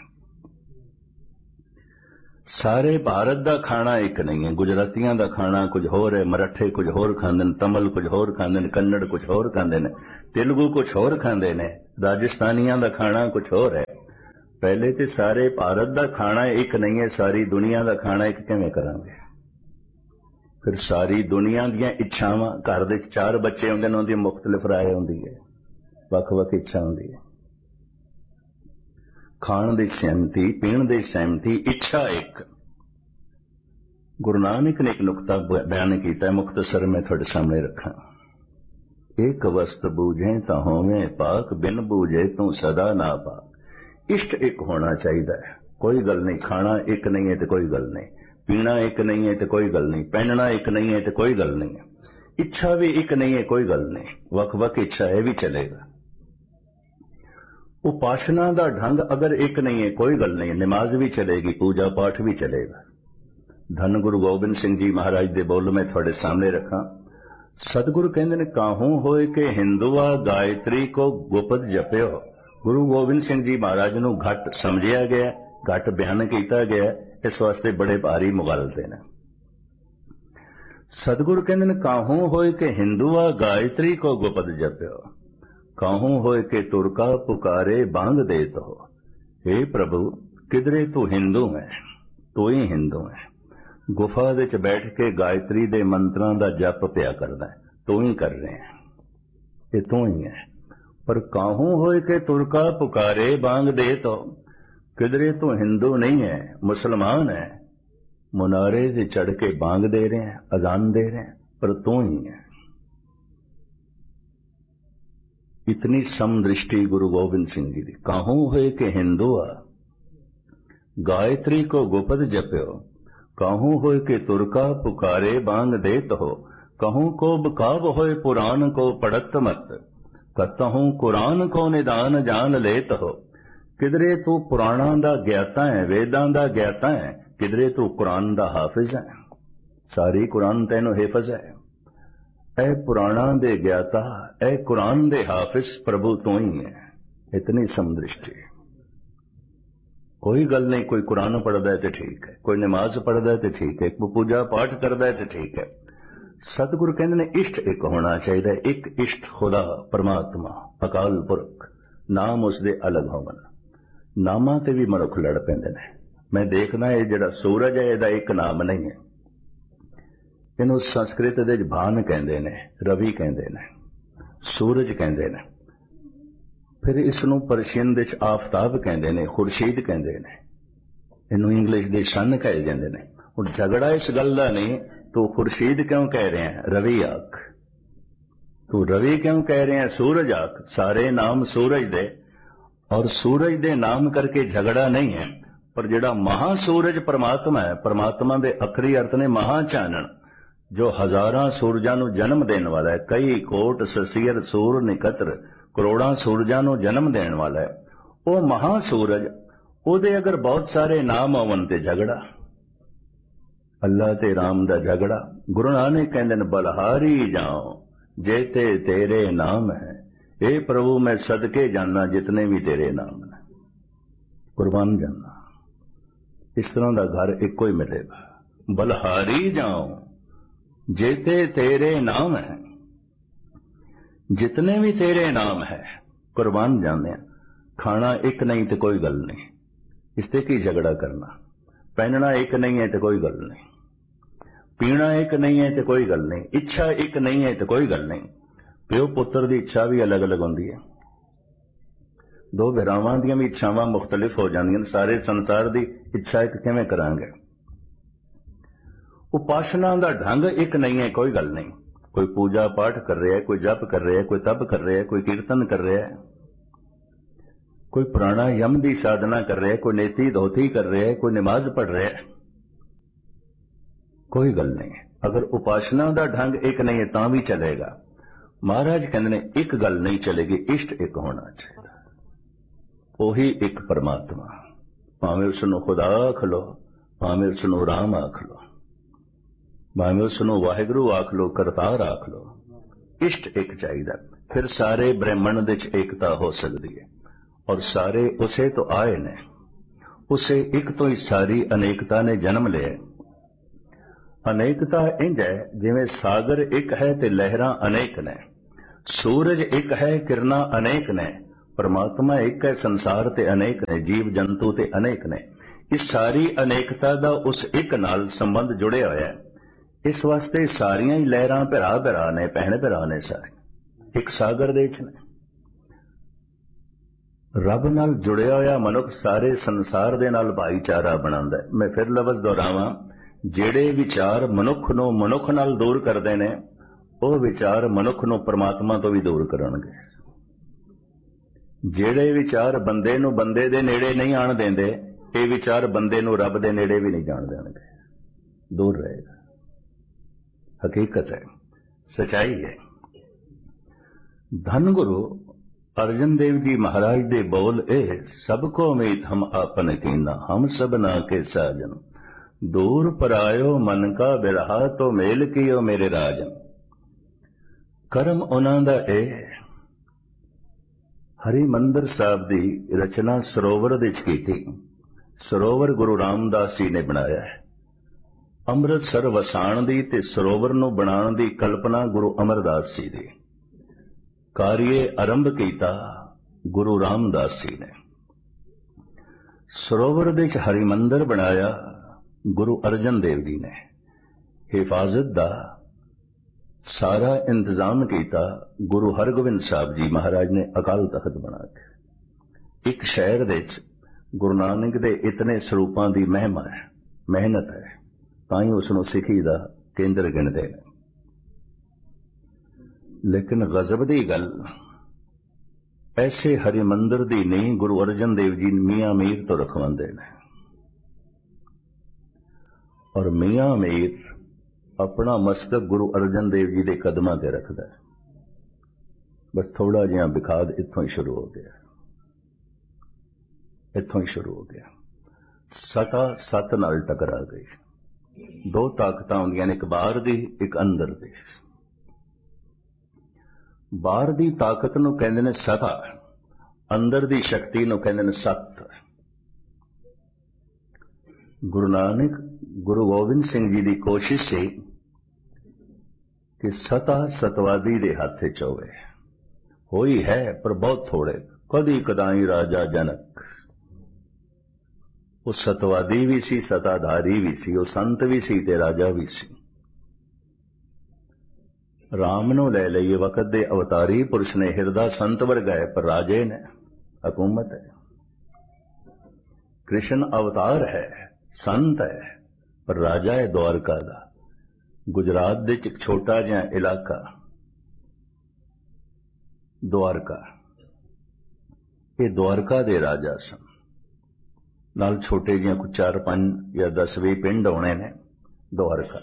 सारे भारत का खाना एक नहीं है। गुजरातियों का खाना कुछ होर है, मराठे कुछ होर खांदे ने, तमिल कुछ होर खांदे ने, कन्नड़ कुछ होर खांदे ने, तेलुगु कुछ होर खांदे ने, राजस्थानियों का खाना कुछ होर है। पहले तो सारे भारत का खाना एक नहीं है, सारी दुनिया का खाना एक किवें करांगे? फिर सारी दुनिया दी इच्छावां, घर दे चार बच्चे होंदे ने, उनकी मुख्तलिफ राय होंदी है, वख-वख इच्छा होंदी है। खाण दी सहमति, पीण दी सहमति, इच्छा एक। गुरु नानक ने एक नुकता बयान किया, मुख्तसर में थोड़े सामने रखा। एक वस्त बूझे तो होवे पाक, बिन बूझे तो सदा ना पाक। इष्ट एक होना चाहिए। कोई गल नहीं, खाना एक नहीं है तो कोई गल नहीं, पीना एक नहीं है तो कोई गल नहीं, पहनना एक नहीं है तो कोई गल नहीं, इच्छा भी एक नहीं है कोई गल नहीं, वक वक इच्छा है भी चलेगा। उपासना का ढंग अगर एक नहीं है कोई गल नहीं, नमाज भी चलेगी, पूजा पाठ भी चलेगा। धन गुरु गोबिंद सिंह जी महाराज दे बोल मैं थोड़े सामने रखा। सतगुरु कहते ने काहू होए के हिंदुआ गायत्री को गुपत जप्यो। गुरु गोबिंद सिंह जी महाराज नू घट समझिया गया, घट बयान किया गया, इस वास्ते बड़े भारी मुगलते ने। सतगुरु कहते ने काहू होए के हिंदुआ गायत्री को गुपत जप्यो, काहू होए के तुरका पुकारे बांग देत हो। हे प्रभु, किधरे तू हिंदू है, तू ही हिंदू है। गुफा विच बैठ के गायत्री दे मंत्रां दा जप पिया करदा है, तू ही कर रहे हैं, ये तू ही है। पर काहू होए के तुरका पुकारे बांग दे तो, किधरे तू हिंदू नहीं है, मुसलमान है, मुनारे से चढ़ के बांग दे रहे हैं, अजान दे रहे हैं, पर तू ही है। इतनी समदृष्टि गुरु गोबिंद सिंह जी दी। काहू होए के हिंदुआ गायत्री को गुपत जप्यो, काहू होए के तुरका पुकारे बांग देत हो। कहूं को बकाब होए पुराण को पढ़त मत, कतहूं कुरान को निदान जान लेत हो। किधरे तू पुराणा दा ज्ञाता है, वेदां दा ज्ञाता है, किधरे तू कुरान दा हाफिज है, सारी कुरान तैनू हिफज है। ऐ पुराणा दे ज्ञाता, ऐ कुरान दे हाफिज, प्रभु तू ही है। इतनी समदृष्टि। कोई गल नहीं, कोई कुरान पढ़ता है तो ठीक है, कोई नमाज पढ़ता है तो ठीक है, कोई पूजा पाठ करता है तो ठीक है। सतगुरु कहते ने इष्ट एक होना चाहिए। एक इष्ट खुदा परमात्मा अकाल पुरख, नाम उसदे अलग होवन। नामां ते भी मनुख लड़ पैंदे ने। मैं देखना ये जिहड़ा सूरज है, इहदा एक नाम नहीं है। इहनूं संस्कृत दे भान कहंदे ने, रवि कहंदे ने, सूरज कहंदे ने। फिर इसनूं पर्शियन दे आफताब कहंदे ने, खुर्शीद कहंदे ने, इनू इंग्लिश दे सन कहे जांदे ने। हुण झगड़ा इस गल दा नहीं, तू खुर्शीद क्यों कह रहे हैं, रवि आख। तू रवि क्यों कह रहे हैं, सूरज आख। सारे नाम सूरज दे, और सूरज दे नाम करके झगड़ा नहीं है। पर जिहड़ा महासूरज परमात्मा है, परमात्मा दे अखरी अर्थ ने महाचानण, जो हजारां सूरजां नूं जन्म देने वाला है। कई कोट ससीर सूर निकत्र, करोड़ां सूरजां नूं जन्म देने वाला है। वो महासूरज, ओदे अगर बहुत सारे नाम होवन ते झगड़ा। अल्लाह ते राम दा झगड़ा। गुरु नानक कहंदे ने बलहारी जाओ जेते तेरे नाम है। हे प्रभु, मैं सदके जाना जितने भी तेरे नाम ने, कुर्बान जाना। इस तरह का घर एक ही मिलेगा। बलहारी जाओ जेते तेरे नाम है, जितने भी तेरे नाम है कुर्बान जाने। खाना एक नहीं तो कोई गल नहीं, इससे की झगड़ा करना। पहनना एक नहीं है तो कोई गल नहीं, पीना एक नहीं है तो कोई गल नहीं, इच्छा एक नहीं है तो कोई गल नहीं। प्यो पुत्र की इच्छा भी अलग अलग होंदी है, दो भरावां दी भी इच्छावां मुख्तलिफ हो जांदियां। सारे संसार की इच्छा एक किवें करांगे? उपासना का ढंग एक नहीं है कोई गल नहीं। कोई पूजा पाठ कर रहा है, कोई जप कर रहा है, कोई तप कर रहा है, कोई कीर्तन कर रहा है, कोई प्राणायाम की साधना कर रहा है, कोई नेति धोती कर रहा है, कोई नमाज पढ़ रहा है, कोई गल नहीं। अगर उपासना का ढंग एक नहीं है तां भी चलेगा। महाराज कहते ने एक गल नहीं चलेगी, इष्ट एक होना चाहिए। वही एक परमात्मा, भावें उसनूं खुदा आख लो, भावें उसनूं राम आख लो, भावें उसनूं वाहिगुरू आख लो, करतार आख लो। इष्ट एक चाहिए। फिर सारे ब्रह्मण दे च एकता हो सकती है। और सारे उसे तो आए ने, उसे एक तो ही सारी अनेकता ने जन्म लिया। अनेकता इंज है जिवें सागर एक है ते लहरां अनेक ने, सूरज एक है किरणां अनेक ने, परमात्मा एक है, संसार ते अनेक ने, जीव जंतु ते अनेक ने। इस सारी अनेकता दा उस एक नाल संबंध जुड़िया होया है। इस वास्ते सारियां ही लहरां भरा भरा ने, भैण भरा ने, सारे एक सागर दे विच ने। रब नाल जुड़िया होया मनुख सारे संसार दे नाल भाईचारा बनांदा है। मैं फिर लफ्ज़ दोहरावां, ਜਿਹੜੇ विचार मनुख नूं मनुख नाल दूर करदे ने, ਉਹ विचार मनुख नूं परमात्मा तो भी दूर करनगे। ਜਿਹੜੇ विचार बंदे नूं बंदे दे नेड़े नहीं आण देंदे, ਇਹ विचार बंदे नूं रब दे नेड़े भी नहीं जाण देणगे, दूर रहेगा। हकीकत है, सच्चाई है। धन गुरु अर्जन देव जी महाराज दे बोल ए, सबको मीत हम आपन कीना, हम सबना के साजन, दूर परायो मन का बिरहा, तो मेल कियो मेरे राजन। करम उन्हां दा ए हरिमंदर साहब दी रचना सरोवर दे विच कीती। सरोवर गुरु रामदास जी ने बनाया है। ਅੰਮ੍ਰਿਤਸਰ ਵਸਾਣ ਦੀ ਤੇ ਸਰੋਵਰ ਨੂੰ ਬਣਾਉਣ ਦੀ ਕਲਪਨਾ ਗੁਰੂ ਅਮਰਦਾਸ ਜੀ ਦੀ। ਕਾਰਿਏ ਆਰੰਭ ਕੀਤਾ ਗੁਰੂ ਰਾਮਦਾਸ ਜੀ ਨੇ। ਸਰੋਵਰ ਦੇ ਵਿੱਚ ਹਰਿਮੰਦਰ ਬਣਾਇਆ ਗੁਰੂ ਅਰਜਨ ਦੇਵ ਜੀ ਨੇ। ਹਿਫਾਜ਼ਤ ਦਾ ਸਾਰਾ ਇੰਤਜ਼ਾਮ ਕੀਤਾ ਗੁਰੂ ਹਰਗੋਬਿੰਦ ਸਾਹਿਬ ਜੀ ਮਹਾਰਾਜ ਨੇ ਅਕਾਲ ਤਖਤ ਬਣਾ ਕੇ। ਇੱਕ ਸ਼ਹਿਰ ਦੇ ਵਿੱਚ ਗੁਰੂ ਨਾਨਕ ਦੇ ਇਤਨੇ ਸਰੂਪਾਂ ਦੀ ਮਹਿਮਾ ਹੈ, ਮਿਹਨਤ ਹੈ, ਤਾਂ ਹੀ ਉਸ ਨੂੰ ਸਿੱਖੀ ਦਾ ਕੇਂਦਰ ਗਿਣਦੇ ਨੇ। ਲੇਕਿਨ ਗਜ਼ਬ ਦੀ ਗੱਲ, ਐਸੇ ਹਰਿਮੰਦਰ ਦੀ ਨੀਂਹ ਗੁਰੂ ਅਰਜਨ ਦੇਵ ਜੀ ਮੀਆਂ ਮੀਰ ਤੋਂ ਰਖਵਾਉਂਦੇ ਨੇ। ਔਰ ਮੀਆਂ ਮੀਰ ਆਪਣਾ ਮਸਤਕ ਗੁਰੂ ਅਰਜਨ ਦੇਵ ਜੀ ਦੇ ਕਦਮਾਂ ਤੇ ਰੱਖਦਾ ਹੈ। ਬਸ ਥੋੜਾ ਜਿਹਾ ਵਿਖਾਦ ਇੱਥੋਂ ਹੀ ਸ਼ੁਰੂ ਹੋ ਗਿਆ, ਇੱਥੋਂ ਹੀ ਸ਼ੁਰੂ ਹੋ ਗਿਆ। ਸਤਾ ਸਤ ਨਾਲ ਟਕਰਾ ਗਈ। ਦੋ ਤਾਕਤਾਂ ਹੁੰਦੀਆਂ ਨੇ, ਇੱਕ ਬਾਹਰ ਦੀ, ਇੱਕ ਅੰਦਰ ਦੀ। ਬਾਹਰ ਦੀ ਤਾਕਤ ਨੂੰ ਕਹਿੰਦੇ ਨੇ ਸਤਾ, ਅੰਦਰ ਦੀ ਸ਼ਕਤੀ ਨੂੰ ਕਹਿੰਦੇ ਨੇ ਸਤ। ਗੁਰੂ ਨਾਨਕ ਗੁਰੂ ਗੋਬਿੰਦ ਸਿੰਘ ਜੀ ਦੀ ਕੋਸ਼ਿਸ਼ ਸੀ ਕਿ ਸਤਾ ਸਤਵਾਦੀ ਦੇ ਹੱਥ 'ਚ ਹੋਵੇ। ਹੋਈ ਹੈ ਪਰ ਬਹੁਤ ਥੋੜੇ, ਕਦੀ ਕਦਾਈ ਰਾਜਾ ਜਨਕ। ਉਹ ਸਤਵਾਦੀ ਵੀ ਸੀ, ਸਤਾਧਾਰੀ ਵੀ ਸੀ, ਉਹ ਸੰਤ ਵੀ ਸੀ ਤੇ ਰਾਜਾ ਵੀ ਸੀ। ਰਾਮ ਨੂੰ ਲੈ ਲਈਏ, ਵਕਤ ਦੇ ਅਵਤਾਰੀ ਪੁਰਸ਼ ਨੇ, ਹਿਰਦਾ ਸੰਤ ਵਰਗਾ ਹੈ ਪਰ ਰਾਜੇ ਨੇ, ਹਕੂਮਤ ਹੈ। ਕ੍ਰਿਸ਼ਨ ਅਵਤਾਰ ਹੈ, ਸੰਤ ਹੈ ਪਰ ਰਾਜਾ ਹੈ ਦੁਆਰਕਾ ਦਾ। ਗੁਜਰਾਤ ਦੇ ਇੱਕ ਛੋਟਾ ਜਿਹਾ ਇਲਾਕਾ ਦੁਆਰਕਾ, ਇਹ ਦੁਆਰਕਾ ਦੇ ਰਾਜਾ ਸਨ। ਨਾਲ ਛੋਟੇ ਜਿਹੀਆਂ ਕੁਝ ਚਾਰ ਪੰਜ ਜਾਂ ਦਸ ਵੀਹ ਪਿੰਡ ਹੋਣੇ ਨੇ ਦੁਆਰਕਾ।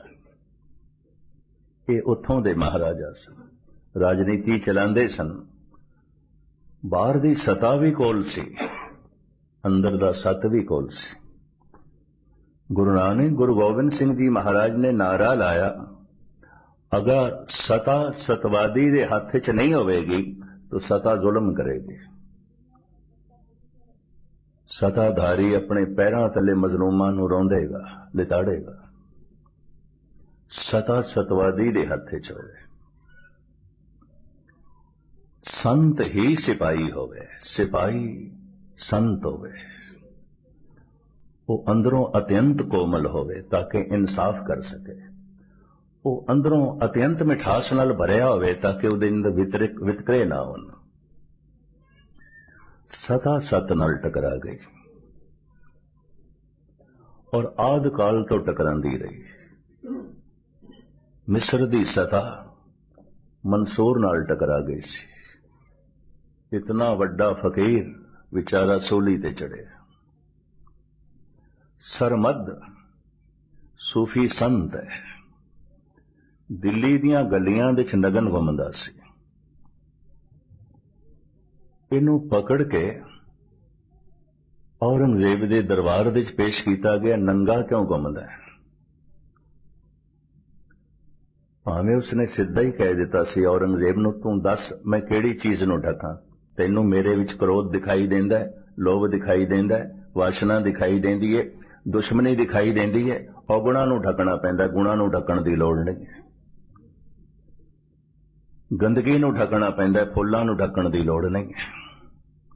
ਇਹ ਉੱਥੋਂ ਦੇ ਮਹਾਰਾਜਾ ਸਨ, ਰਾਜਨੀਤੀ ਚਲਾਉਂਦੇ ਸਨ। ਬਾਹਰ ਦੀ ਸਤਾ ਵੀ ਕੋਲ ਸੀ, ਅੰਦਰ ਦਾ ਸਤ ਵੀ ਕੋਲ ਸੀ। ਗੁਰੂ ਨਾਨਕ ਗੁਰੂ ਗੋਬਿੰਦ ਸਿੰਘ ਜੀ ਮਹਾਰਾਜ ਨੇ ਨਾਰਾ ਲਾਇਆ, ਅਗਰ ਸਤਾ ਸਤਵਾਦੀ ਦੇ ਹੱਥ 'ਚ ਨਹੀਂ ਹੋਵੇਗੀ ਤਾਂ ਸਤਾ ਜ਼ੁਲਮ ਕਰੇਗੀ। ਸਤਾਧਾਰੀ ਆਪਣੇ ਪੈਰਾਂ ਥੱਲੇ ਮਜ਼ਲੂਮਾਂ ਨੂੰ ਰੌਂਦੇਗਾ, ਲਿਤਾੜੇਗਾ। ਸਤਾ ਸਤਵਾਦੀ ਦੇ ਹੱਥ 'ਚ ਹੋਵੇ। ਸੰਤ ਹੀ ਸਿਪਾਹੀ ਹੋਵੇ, ਸਿਪਾਹੀ ਸੰਤ ਹੋਵੇ। ਉਹ ਅੰਦਰੋਂ ਅਤਿਅੰਤ ਕੋਮਲ ਹੋਵੇ ਤਾਂ ਕਿ ਇਨਸਾਫ ਕਰ ਸਕੇ। ਉਹ ਅੰਦਰੋਂ ਅਤਿਅੰਤ ਮਿਠਾਸ ਨਾਲ ਭਰਿਆ ਹੋਵੇ ਤਾਂ ਕਿ ਉਹਦੇ ਅੰਦਰ ਵਿਤਰਕ ਵਿਤਕਰੇ ਨਾ ਹੋਣ। ਸਤਾ ਸਤ ਨਾਲ ਟਕਰਾ ਗਈ ਔਰ ਆਦਿ ਕਾਲ ਤੋਂ ਟਕਰਾਂਦੀ ਰਹੀ। ਮਿਸਰ ਦੀ ਸਤਾ ਮਨਸੂਰ ਨਾਲ ਟਕਰਾ ਗਈ ਸੀ। ਇਤਨਾ ਵੱਡਾ ਫਕੀਰ ਵਿਚਾਰਾ ਸੋਲੀ ਤੇ ਚੜਿਆ। ਸਰਮਦ ਸੂਫੀ ਸੰਤ ਹੈ, ਦਿੱਲੀ ਦੀਆਂ ਗਲੀਆਂ ਵਿੱਚ ਨਗਨ ਘੁੰਮਦਾ ਸੀ। ਇਹਨੂੰ ਪਕੜ ਕੇ ਔਰੰਗਜ਼ੇਬ ਦੇ ਦਰਬਾਰ ਵਿੱਚ ਪੇਸ਼ ਕੀਤਾ ਗਿਆ। ਨੰਗਾ ਕਿਉਂ ਘੁੰਮਦਾ ਹੈ? ਭਾਵੇਂ ਉਸਨੇ ਸਿੱਧਾ ਹੀ ਕਹਿ ਦਿੱਤਾ ਸੀ ਔਰੰਗਜ਼ੇਬ ਨੂੰ, ਤੂੰ ਦੱਸ ਮੈਂ ਕਿਹੜੀ ਚੀਜ਼ ਨੂੰ ਢਕਾਂ? ਤੈਨੂੰ ਮੇਰੇ ਵਿੱਚ ਕ੍ਰੋਧ ਦਿਖਾਈ ਦਿੰਦਾ ਹੈ, ਲੋਭ ਦਿਖਾਈ ਦਿੰਦਾ ਹੈ, ਵਾਸ਼ਨਾ ਦਿਖਾਈ ਦਿੰਦੀ ਹੈ, ਦੁਸ਼ਮਣੀ ਦਿਖਾਈ ਦਿੰਦੀ ਹੈ। ਔਗੁਣਾਂ ਨੂੰ ਢਕਣਾ ਪੈਂਦਾ, ਗੁਣਾਂ ਨੂੰ ਢਕਣ ਦੀ ਲੋੜ ਨਹੀਂ। ਗੰਦਗੀ ਨੂੰ ਢਕਣਾ ਪੈਂਦਾ, ਫੁੱਲਾਂ ਨੂੰ ਢਕਣ ਦੀ ਲੋੜ ਨਹੀਂ।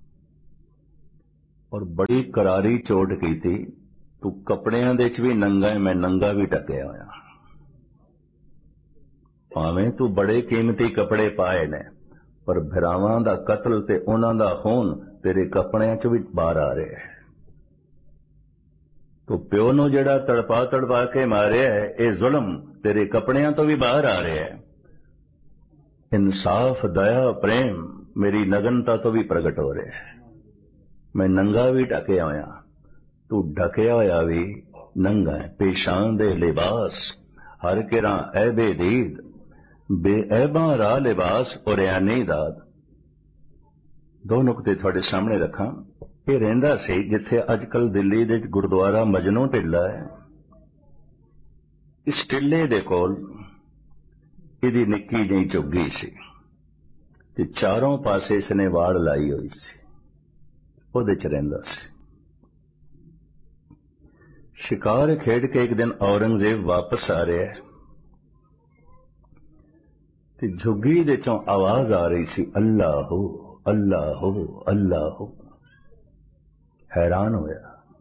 और बड़ी करारी चोट की थी। तू कपड़ियां दे च भी नंगा है, मैं नंगा भी ढकिया होया। भावें तू बड़े कीमती कपड़े पाए ने, पर भरावां दा कतल ते उन्हां दा खून तेरे कपड़ियां च भी बाहर आ रहा है। तो प्यो नूं जिहड़ा तड़पा तड़पा के मारिया है, ये जुल्म तेरे कपड़ियां तो भी बाहर आ रहा है। इंसाफ, दया, प्रेम मेरी नगनता तो भी प्रगट हो रहा है। मैं नंगा भी ढकिया होया, तू ढकिया होया भी नंगा है। पेशान दे लिबास हर किरा ऐबे दीद, बेऐबा रा लिबास और यानी दाद। दो नुकते थोड़े सामने रखा। ये रहिंदा सी जिथे अजकल दिल्ली दे गुरुद्वारा मजनू टिल्ला है। इस टिल्ले दे कोल इहदी निक्की जी झुग्गी सी ते चारों पासे इसने वाड़ लाई हुई सी, ਉਹਦੇ ਚ ਰਹਿੰਦਾ ਸੀ। शिकार खेड के एक दिन औरंगजेब वापस आ रहा है ते झुग्गी दे चों आवाज आ रही सी, अल्लाह हो अल्लाह हो अल्लाह हो। हैरान होया,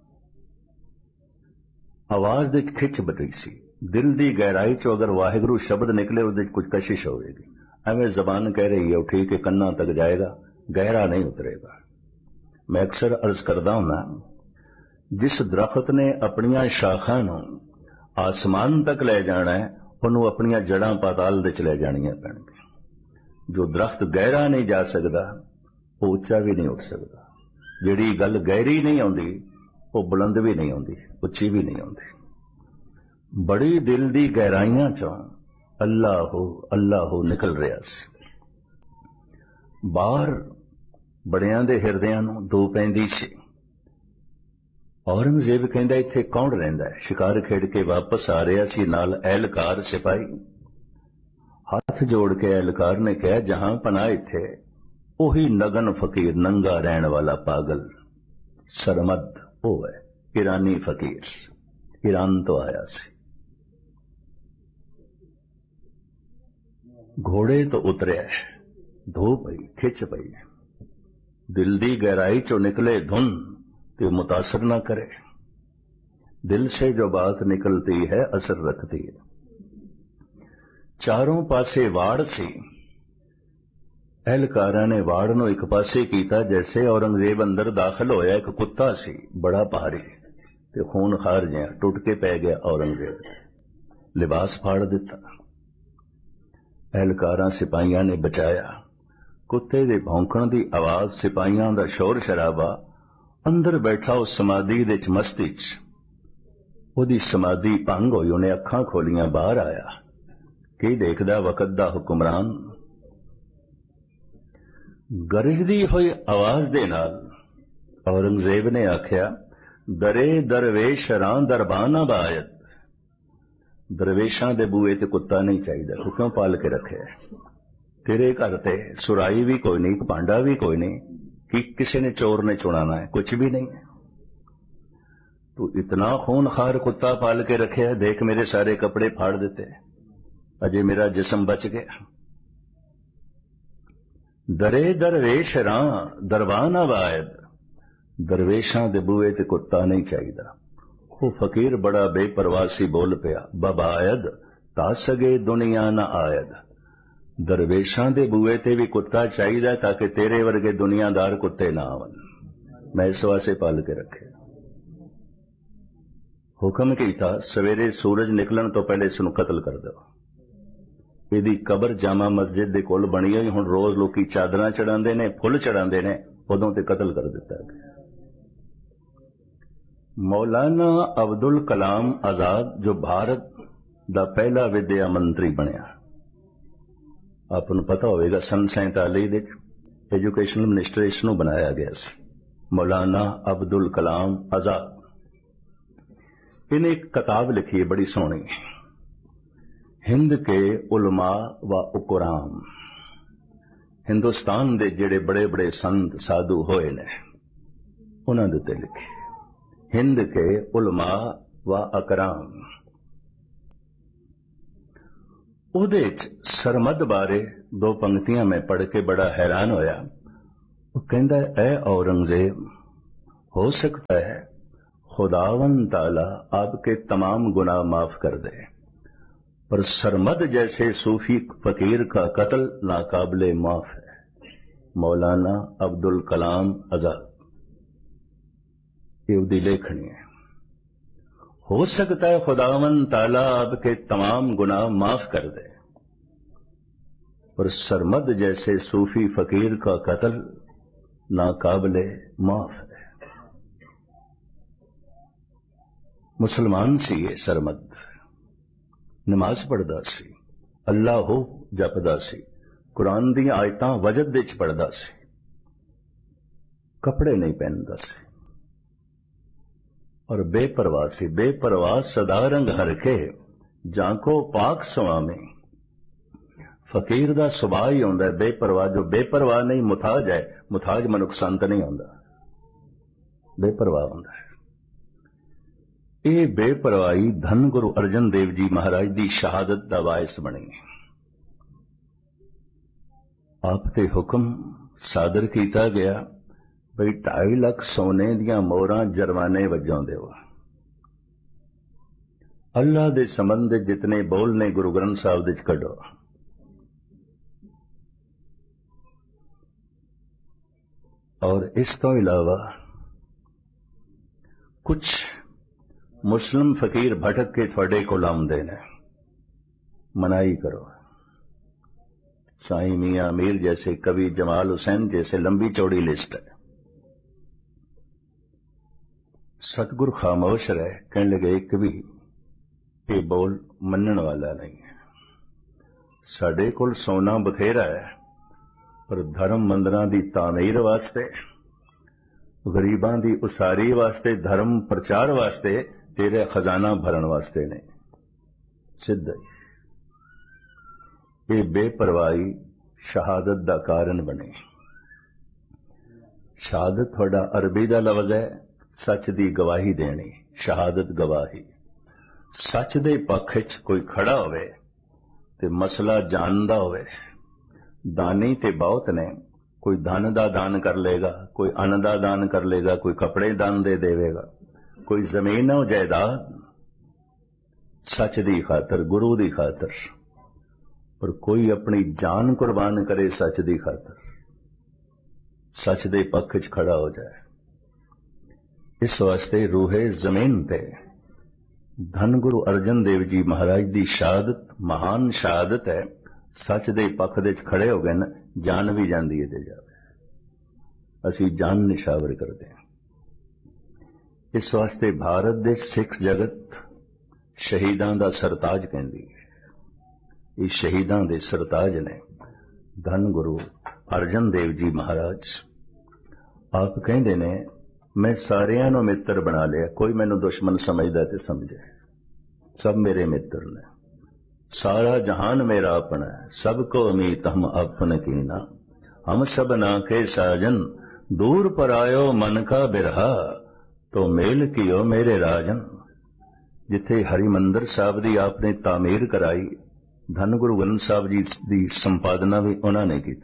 आवाज दे खिच बड़ी सी। दिल दी गहराई चो अगर वाहिगुरू शब्द निकले उहदे कुछ कशिश होगी। एवं जबान कह रही है ठीक है, कन्ना तक जाएगा, गहरा नहीं उतरेगा। मैं अक्सर अर्ज करदा हुंदा, जिस दरख्त ने अपनियां शाखां नूं आसमान तक ले जाना है, उन्होंने अपनियां जड़ां पाताल दे च ले जानियां पैणगियां। जो दरख्त गहरा नहीं जा सकता वो उच्चा भी नहीं उठ सकता। जिहड़ी गल गहरी नहीं आउंदी वो बुलंद भी नहीं आउंदी, उच्ची भी नहीं आउंदी। बड़ी दिल दी गहराइयां चों अल्लाह हो अल्लाह हो निकल रहा सी। बाहर बड़ियां दे हिरदियां नूं दो पैंदी सी। औरंगजेब कहंदा इत्थे कौन रहिंदा है? शिकार खेड के वापस आ रहा सी, नाल एहलकार सिपाही। हाथ जोड़ के एहलकार ने कहा, जहां पनाह इत्थे ओही नगन फकीर, नंगा रहन वाला पागल सरमद वो है, ईरानी फकीर, ईरान तो आया सी। घोड़े तो उतरिया है, धो पई, खिच पई, दिल दी गहराई चो निकले धुन तो मुतासर ना करे। दिल से जो बात निकलती है असर रखती है। चारों पासे वाड़ सी। एहलकारां ने वाड़ नूं एक पासे कीता, जैसे औरंगजेब अंदर दाखिल होया एक कुत्ता सी बड़ा भारी ते खून खार जिहा टुट के पै गया। औरंगजेब लिबास फाड़ दिता। एहलकारां सिपाहियां ने बचाया। कुत्ते दे भौंकण दी आवाज, सिपाहियां दा शोर शराबा, अंदर बैठा उस समाधि दे च मस्ती च, ओदी समाधि भंग होई। उन्हें अखां खोलियां, बाहर आया। की देखदा वकत दा हुक्मरान? गरजदी हुई आवाज दे नाल औरंगजेब ने आख्या, दरे दरवेश रां दरबाना बायत। दरवेशां दे बूए ते कुत्ता नहीं चाहिए, तू क्यों पाल के रखे? तेरे घर ते सुराई भी कोई नहीं, भांडा भी कोई नहीं, कि किसी ने चोर ने चुनाना है, कुछ भी नहीं है। तू इतना खून खार कुत्ता पाल के रखे है, देख मेरे सारे कपड़े फाड़ देते, अजय मेरा जिस्म बच गया। दरे दरवेश रां दरबान आबायद। दरवेशां दे बूए ते कुत्ता नहीं चाहिए। वो फकीर बड़ा बेपरवासी बोल पिया, बबायद ता सगे दुनिया ना आयद। दरवेशां दे बूए ते भी कुत्ता चाहिए ताकि तेरे वर्गे दुनियादार कुत्ते ना आवन। मैं इस वास्ते पाल के रखे। हुक्म कीता, सवेरे सूरज निकलन तो पहले इसनूं कतल कर दो। इहदी कबर जामा मस्जिद दे कोल बनी हुई, हुण रोज लोकी चादरां चढ़ांदे ने, फुल चढ़ांदे ने, उदों ते कतल कर दिता गया। मौलाना अब्दुल कलाम आजाद जो भारत दा पहला विद्या मंत्री बनिया, आपको पता होगा सन सैंताली दे एजुकेशनल मिनिस्टर इसनूं बनाया गया सी, मौलाना अब्दुल कलाम आजाद। इन्हें एक किताब लिखी है बड़ी सोहनी, हिंद के उलमा व उकराम। हिंदुस्तान दे जेड़े बड़े बड़े संत साधु होए ने उन्हां दे उत्ते लिखी, हिंद के उलमा व अकराम। उहदे च सरमद बारे दो पंक्तियां मैं पढ़ के बड़ा हैरान होया। वो कहंदा, ऐ औरंगजेब, हो सकता है खुदावन ताला आपके तमाम गुनाह माफ कर दे, पर सरमद जैसे सूफी फकीर का कत्ल नाकाबिले माफ है। मौलाना अब्दुल कलाम आजाद, ये उसकी लेखनी है। हो सकता है खुदावन ताला आपके तमाम गुनाह माफ कर दे, पर सरमद जैसे सूफी फकीर का कत्ल नाकाबिले माफ है। मुसलमान सी ये सरमद, नमाज पढ़दा सी, अल्लाह हो जपदा सी, कुरान दी आयतां वजद विच पढ़दा सी, कपड़े नहीं पहनदा सी और बेपरवाह सी। बेपरवाह सदा रंग हरके जाको पाक स्वामी। फकीर दा सुभाव ही होंदा है बेपरवाह। जो बेपरवाह नहीं मुथाज है, मुथाज मनुख संत नहीं होंदा, बेपरवाह होंदा है। ये बेपरवाही धन गुरु अर्जन देव जी महाराज की शहादत का बायस बनी। आप ते हुक्म सादर किया गया बई ढाई लाख सोने दियां मोहरां जरमाने वजों देओ। अल्लाह दे संबंध जितने बोल ने गुरु ग्रंथ साहिब विच कढो। और इस तो इलावा कुछ मुस्लिम फकीर भटक के थोड़े को आउंदे ने, मनाई करो। साईं मियां मीर जैसे कवि, जमाल हुसैन जैसे लंबी चौड़ी लिस्ट है। सतगुरु खामोश रहे, कहने लगे एक भी ये बोल मनण वाला नहीं है। साडे कोल सोना बथेरा है, पर धर्म मंदिरां दी तामीर वास्ते, गरीबां दी उसारी वास्ते, धर्म प्रचार वास्ते, तेरे खजाना भरन वास्ते ने। सिद्ध ये बेपरवाही शहादत दा कारण बने। शहादत थोड़ा अरबी दा लफ्ज़ है, सच दी गवाही देनी। शहादत गवाही, सच दे पक्ष च कोई खड़ा होवे ते मसला जानदा होवे। दानी ते बहुत ने, कोई धन दा दान कर लेगा, कोई अन्न दा दान कर लेगा, कोई कपड़े दान दे देवेगा, कोई जमीन और जायदाद सच दी खातर, गुरु दी खातर। पर कोई अपनी जान कुर्बान करे सच दी खातर, सच दे पक्ष च खड़ा हो जाए। इस वास्ते रूहे जमीन पे धन गुरु अर्जन देव जी महाराज की शहादत महान शहादत है। सच दे पक्ष दे खड़े हो गए न, जान भी जाती है ते जावे। असी जान निशावर करते हैं। इस वास्ते भारत दे सिख जगत शहीदां दा सरताज कहती है। ये शहीदां दे सरताज ने धन गुरु अर्जन देव जी महाराज। आप कहते ने मैं सारियां नूं मित्र बना लिया, कोई मैनू दुश्मन समझदा ते समझे, सब मेरे मित्र ने। सारा जहान मेरा अपना है, सबको अमीत हम अपन कीना। हम सब ना के साजन, दूर पर आयो मन का बिरहा, तो मेल कियो मेरे राजन। जिथे हरिमंदर साहब की आपने तामीर कराई, धन गुरु ग्रंथ साहब जी की संपादना भी उन्होंने की।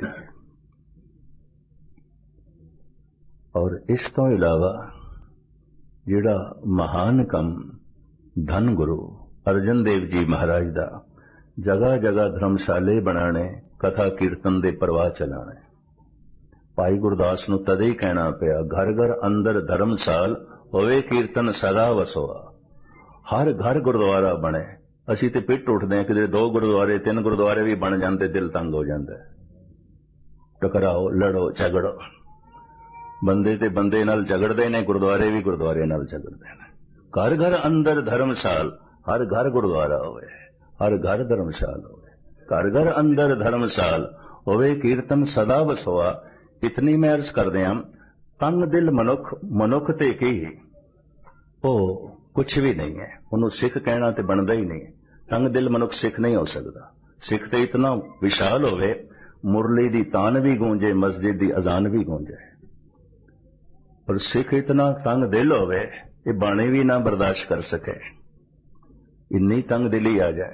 और इस तो इलावा जिहड़ा महान कम धन गुरु अर्जन देव जी महाराज दा जगह जगह धर्मशाले बनाने, कथा कीर्तन दे प्रवाह चलाने। भाई गुरदास नूं तदे ही कहना पिया, घर घर अंदर धर्मसाल होवे कीर्तन सदा वसोआ। हर घर गुरुद्वारा बने। असी ते पिट उठते हैं कि दो गुरुद्वारे तीन गुरुद्वारे भी बन जाते, दिल तंग हो जाता है। टकराओ, लड़ो, झगड़ो। बंदे ते बंदे नाल झगड़ते ने, गुरुद्वारे भी गुरुद्वारे नाल झगड़ते हैं। घर घर अंदर धर्मसाल, हर घर गुरुद्वारा होवे, हर घर धर्मशाल होवे। घर घर अंदर धर्मसाल होवे कीर्तन सदा वसोआ। इतनी मैं अर्ज कर दिया, तंग दिल मनुख मनुख ते की ओ कुछ भी नहीं है। उन्होंने सिख कहना तो बनता ही नहीं। तंग दिल मनुख सिख नहीं हो सकता। सिख तो इतना विशाल होवे, मुरली दी तान भी गूंजे, मस्जिद दी अजान भी गूंजे। पर सिख इतना तंग दिल होवे, ये बाणी भी ना बर्दाश्त कर सके, इन्नी तंग दिली आ जाए।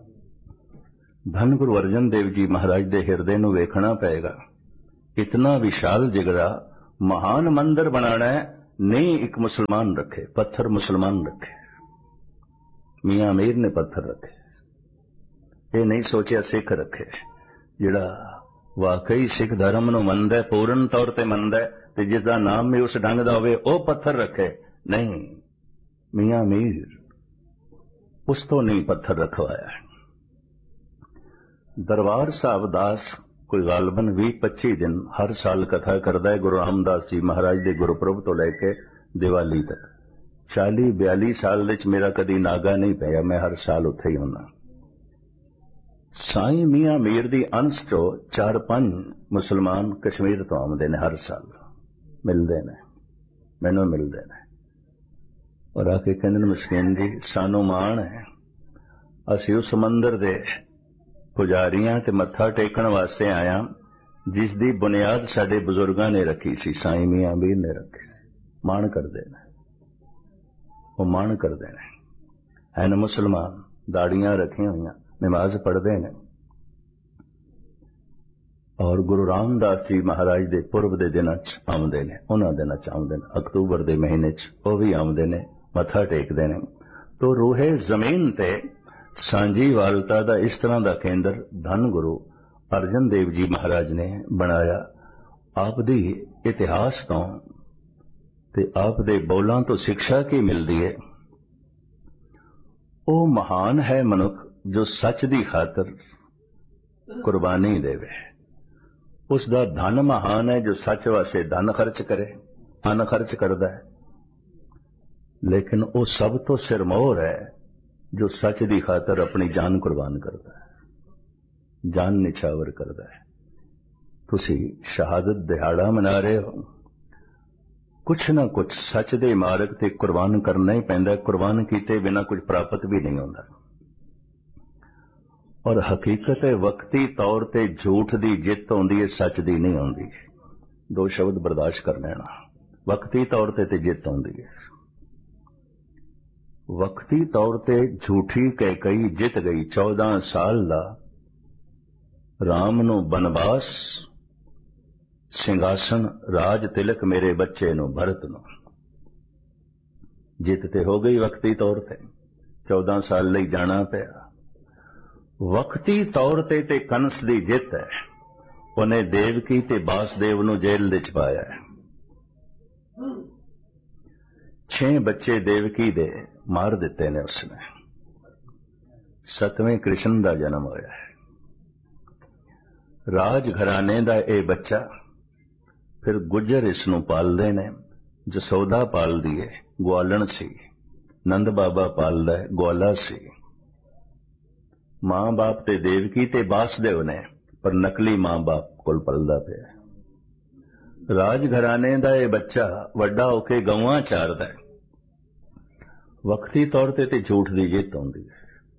धन गुरु अर्जन देव जी महाराज दे हिरदे नूं वेखना पेगा। इतना विशाल जिगरा, महान मंदिर बनाना है, नहीं एक मुसलमान रखे, पत्थर मुसलमान रखे। मियाँ अमीर ने पत्थर रखे, ये नहीं सोचा सिख रखे। जिहड़ा वाकई सिख धर्म नूं मनदा, पूर्ण तौर ते मनदा ते जिसदा नाम भी उस ढंग दा होवे, ओ पत्थर रखे। नहीं, मियाँ अमीर उस तो नहीं पत्थर रखवाया। दरबार साहब दास कोई गालबन भी पच्ची दिन हर साल कथा करदा है गुरु रामदास जी महाराज दे गुरपुरब तो लैके दिवाली तक। चाली बयाली साल विच मेरा कदी नागा नहीं पिया, मैं हर साल उत्थे ही हुंदा। साईं मियाँ मीर दी अंश चो चार पांच मुसलमान कश्मीर तो आउंदे ने, हर साल मिलदे ने, मैनूं मिलदे ने और आके कहंदे ने मस्कीन जी सानू माण है, असीं उस मंदिर दे पुजारियां ते मत्था टेकण वास्ते आया जिस दी बुनियाद साडे बुजुर्गां ने रखी सी, साईं मियाँ मीर ने रखी सी। माण करदे ने, वो माण करदे ने, हैन मुसलमान, दाड़ियां रखियां होईयां, नमाज पढ़ते हैं और गुरु रामदास जी महाराज दे पुरब दे दिन आउंदे ने, उन्हां दिनां च आउंदे ने, अक्तूबर दे महीने च वो भी आउंदे ने, मत्था टेकदे ने। तो रूहे जमीन ते सांझीवालता दा इस तरह दा केंद्र धन गुरु अर्जन देव जी महाराज ने बनाया। आप दी इतिहास तो ते आप दे बोलां तो शिक्षा की मिलती है। वो महान है मनुख जो सच दी खातर कुर्बानी देवे। उसका धन महान है जो सच वास्ते धन खर्च करे, अन खर्च करता है। लेकिन वो सब तो सिरमौर है जो सच दी खातर अपनी जान कुर्बान करता है, जान निछावर करता है। तुसी शहादत दिहाड़ा मना रहे हो, कुछ ना कुछ सच दे मार्ग ते कुर्बान करना ही पैंदा। कुर्बान कीते बिना कुछ प्राप्त भी नहीं होता। और हकीकत है वक्ती तौर ते झूठ दी जित होंदी है, सच दी नहीं होंदी। दो शब्द बर्दाश्त कर लेना। वक्ती तौर ते ते जित होंदी है। वक्ती तौर ते झूठी कैकई जित गई। चौदह साल दा राम नू बनवास, सिंघासन राज तिलक मेरे बच्चे नू भरत नू। जित ते हो गई वक्ती तौर ते, चौदह साल लई जाना पिया। वक्ती तौर ते ते कंस दी जित है। उन्हें देवकी ते बासदेव नू जेल दे च पाया है। छे बच्चे देवकी दे मार दिते ने उसने। सतवें कृष्ण दा जन्म होया है। राज घराने दा ए बच्चा फिर गुजर इसनू पालदे ने। जसोदा पालदी है, ग्वालण सी। नंद बाबा पालदा है, ग्वाला सी। मां बाप ते देवकी ते बासदेव ने, पर नकली मां बाप कोल पलदा पिया। राज घराने दा ये बच्चा वड्डा होके गवां चारदा है। वक्ती तौर ते ते झूठ दी जित होंदी है।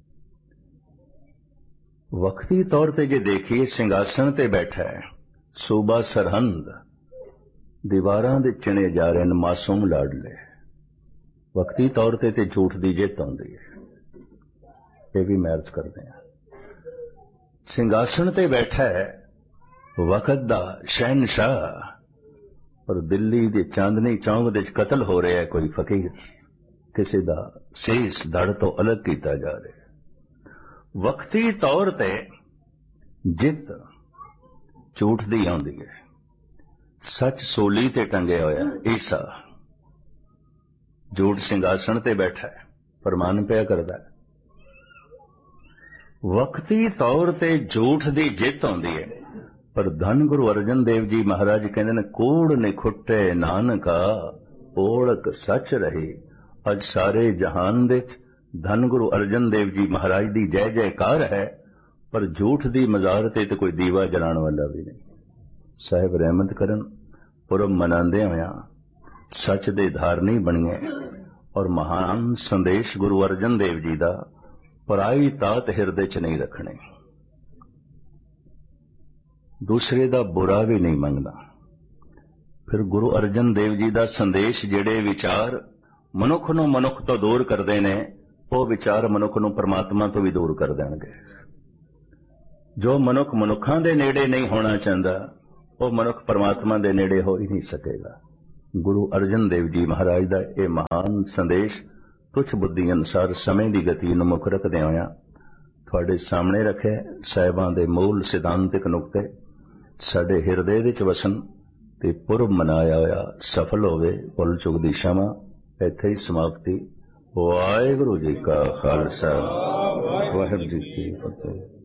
वक्ती तौर ते जे देखिए सिंघासन ते बैठा है, सूबा सरहंद, दीवारां दे चिणे जा रहे हैं मासूम लाडले। वक्ती तौर ते ते झूठ दी जित होंदी है। ये भी मैच करते हैं। सिंघासन ते बैठा है वक्त दा शहनशाह, और दिल्ली दे चांदनी चौक दे कतल हो रहा है कोई फकीर। किसी दा सीस धड़ तो अलग किया जा रहा है। वक्ती तौर ते जित झूठ दी आउंदी है। सच सोली ते टंगे होया ईसा, झूठ सिंघासन ते बैठा है, फरमान पिया करदा है। वक्ती तौर ते झूठ दी जित होंदी है। पर धन गुरु अर्जन देव जी महाराज कहते ने, कूड़ निखुट्टे नानका ओळख सच रही। अज सारे जहान दे धन गुरु अर्जन देव जी महाराज दी जय जयकार है, पर झूठ दी मजार ते तो कोई दीवा जलाने वाला भी नहीं। साहिब रहमत करन, पुरब मनांदे होया सच दे धारनी बनिए और महान संदेश गुरु अर्जन देव जी दा पराई तात हिरदे च नहीं रखने। दूसरे दा बुरा भी नहीं मंगना। फिर गुरु अर्जन देव जी दा संदेश जेड़े विचार मनुख नूं मनुख तो दूर करदे ने, वो विचार मनुख नूं परमात्मा तो भी दूर कर देणगे। जो मनुख मनुखां दे नेड़े नहीं होना चाहता, वो मनुख परमात्मा दे नेड़े हो ही नहीं सकेगा। गुरु अर्जन देव जी महाराज का यह महान संदेश तुच्छ बुद्धि अनुसार समय की गति नूं मुख रखदे होया तुहाडे सामने रखे साहिबां दे मूल सिद्धांतिक नुकते साडे हिरदे विच वसन ते पुरब मनाया होया सफल होवे। भुल चुक दी क्षमा। इत्थे ही समाप्ति। वाहिगुरू जी का खालसा वाहिगुरू जी की फतेह।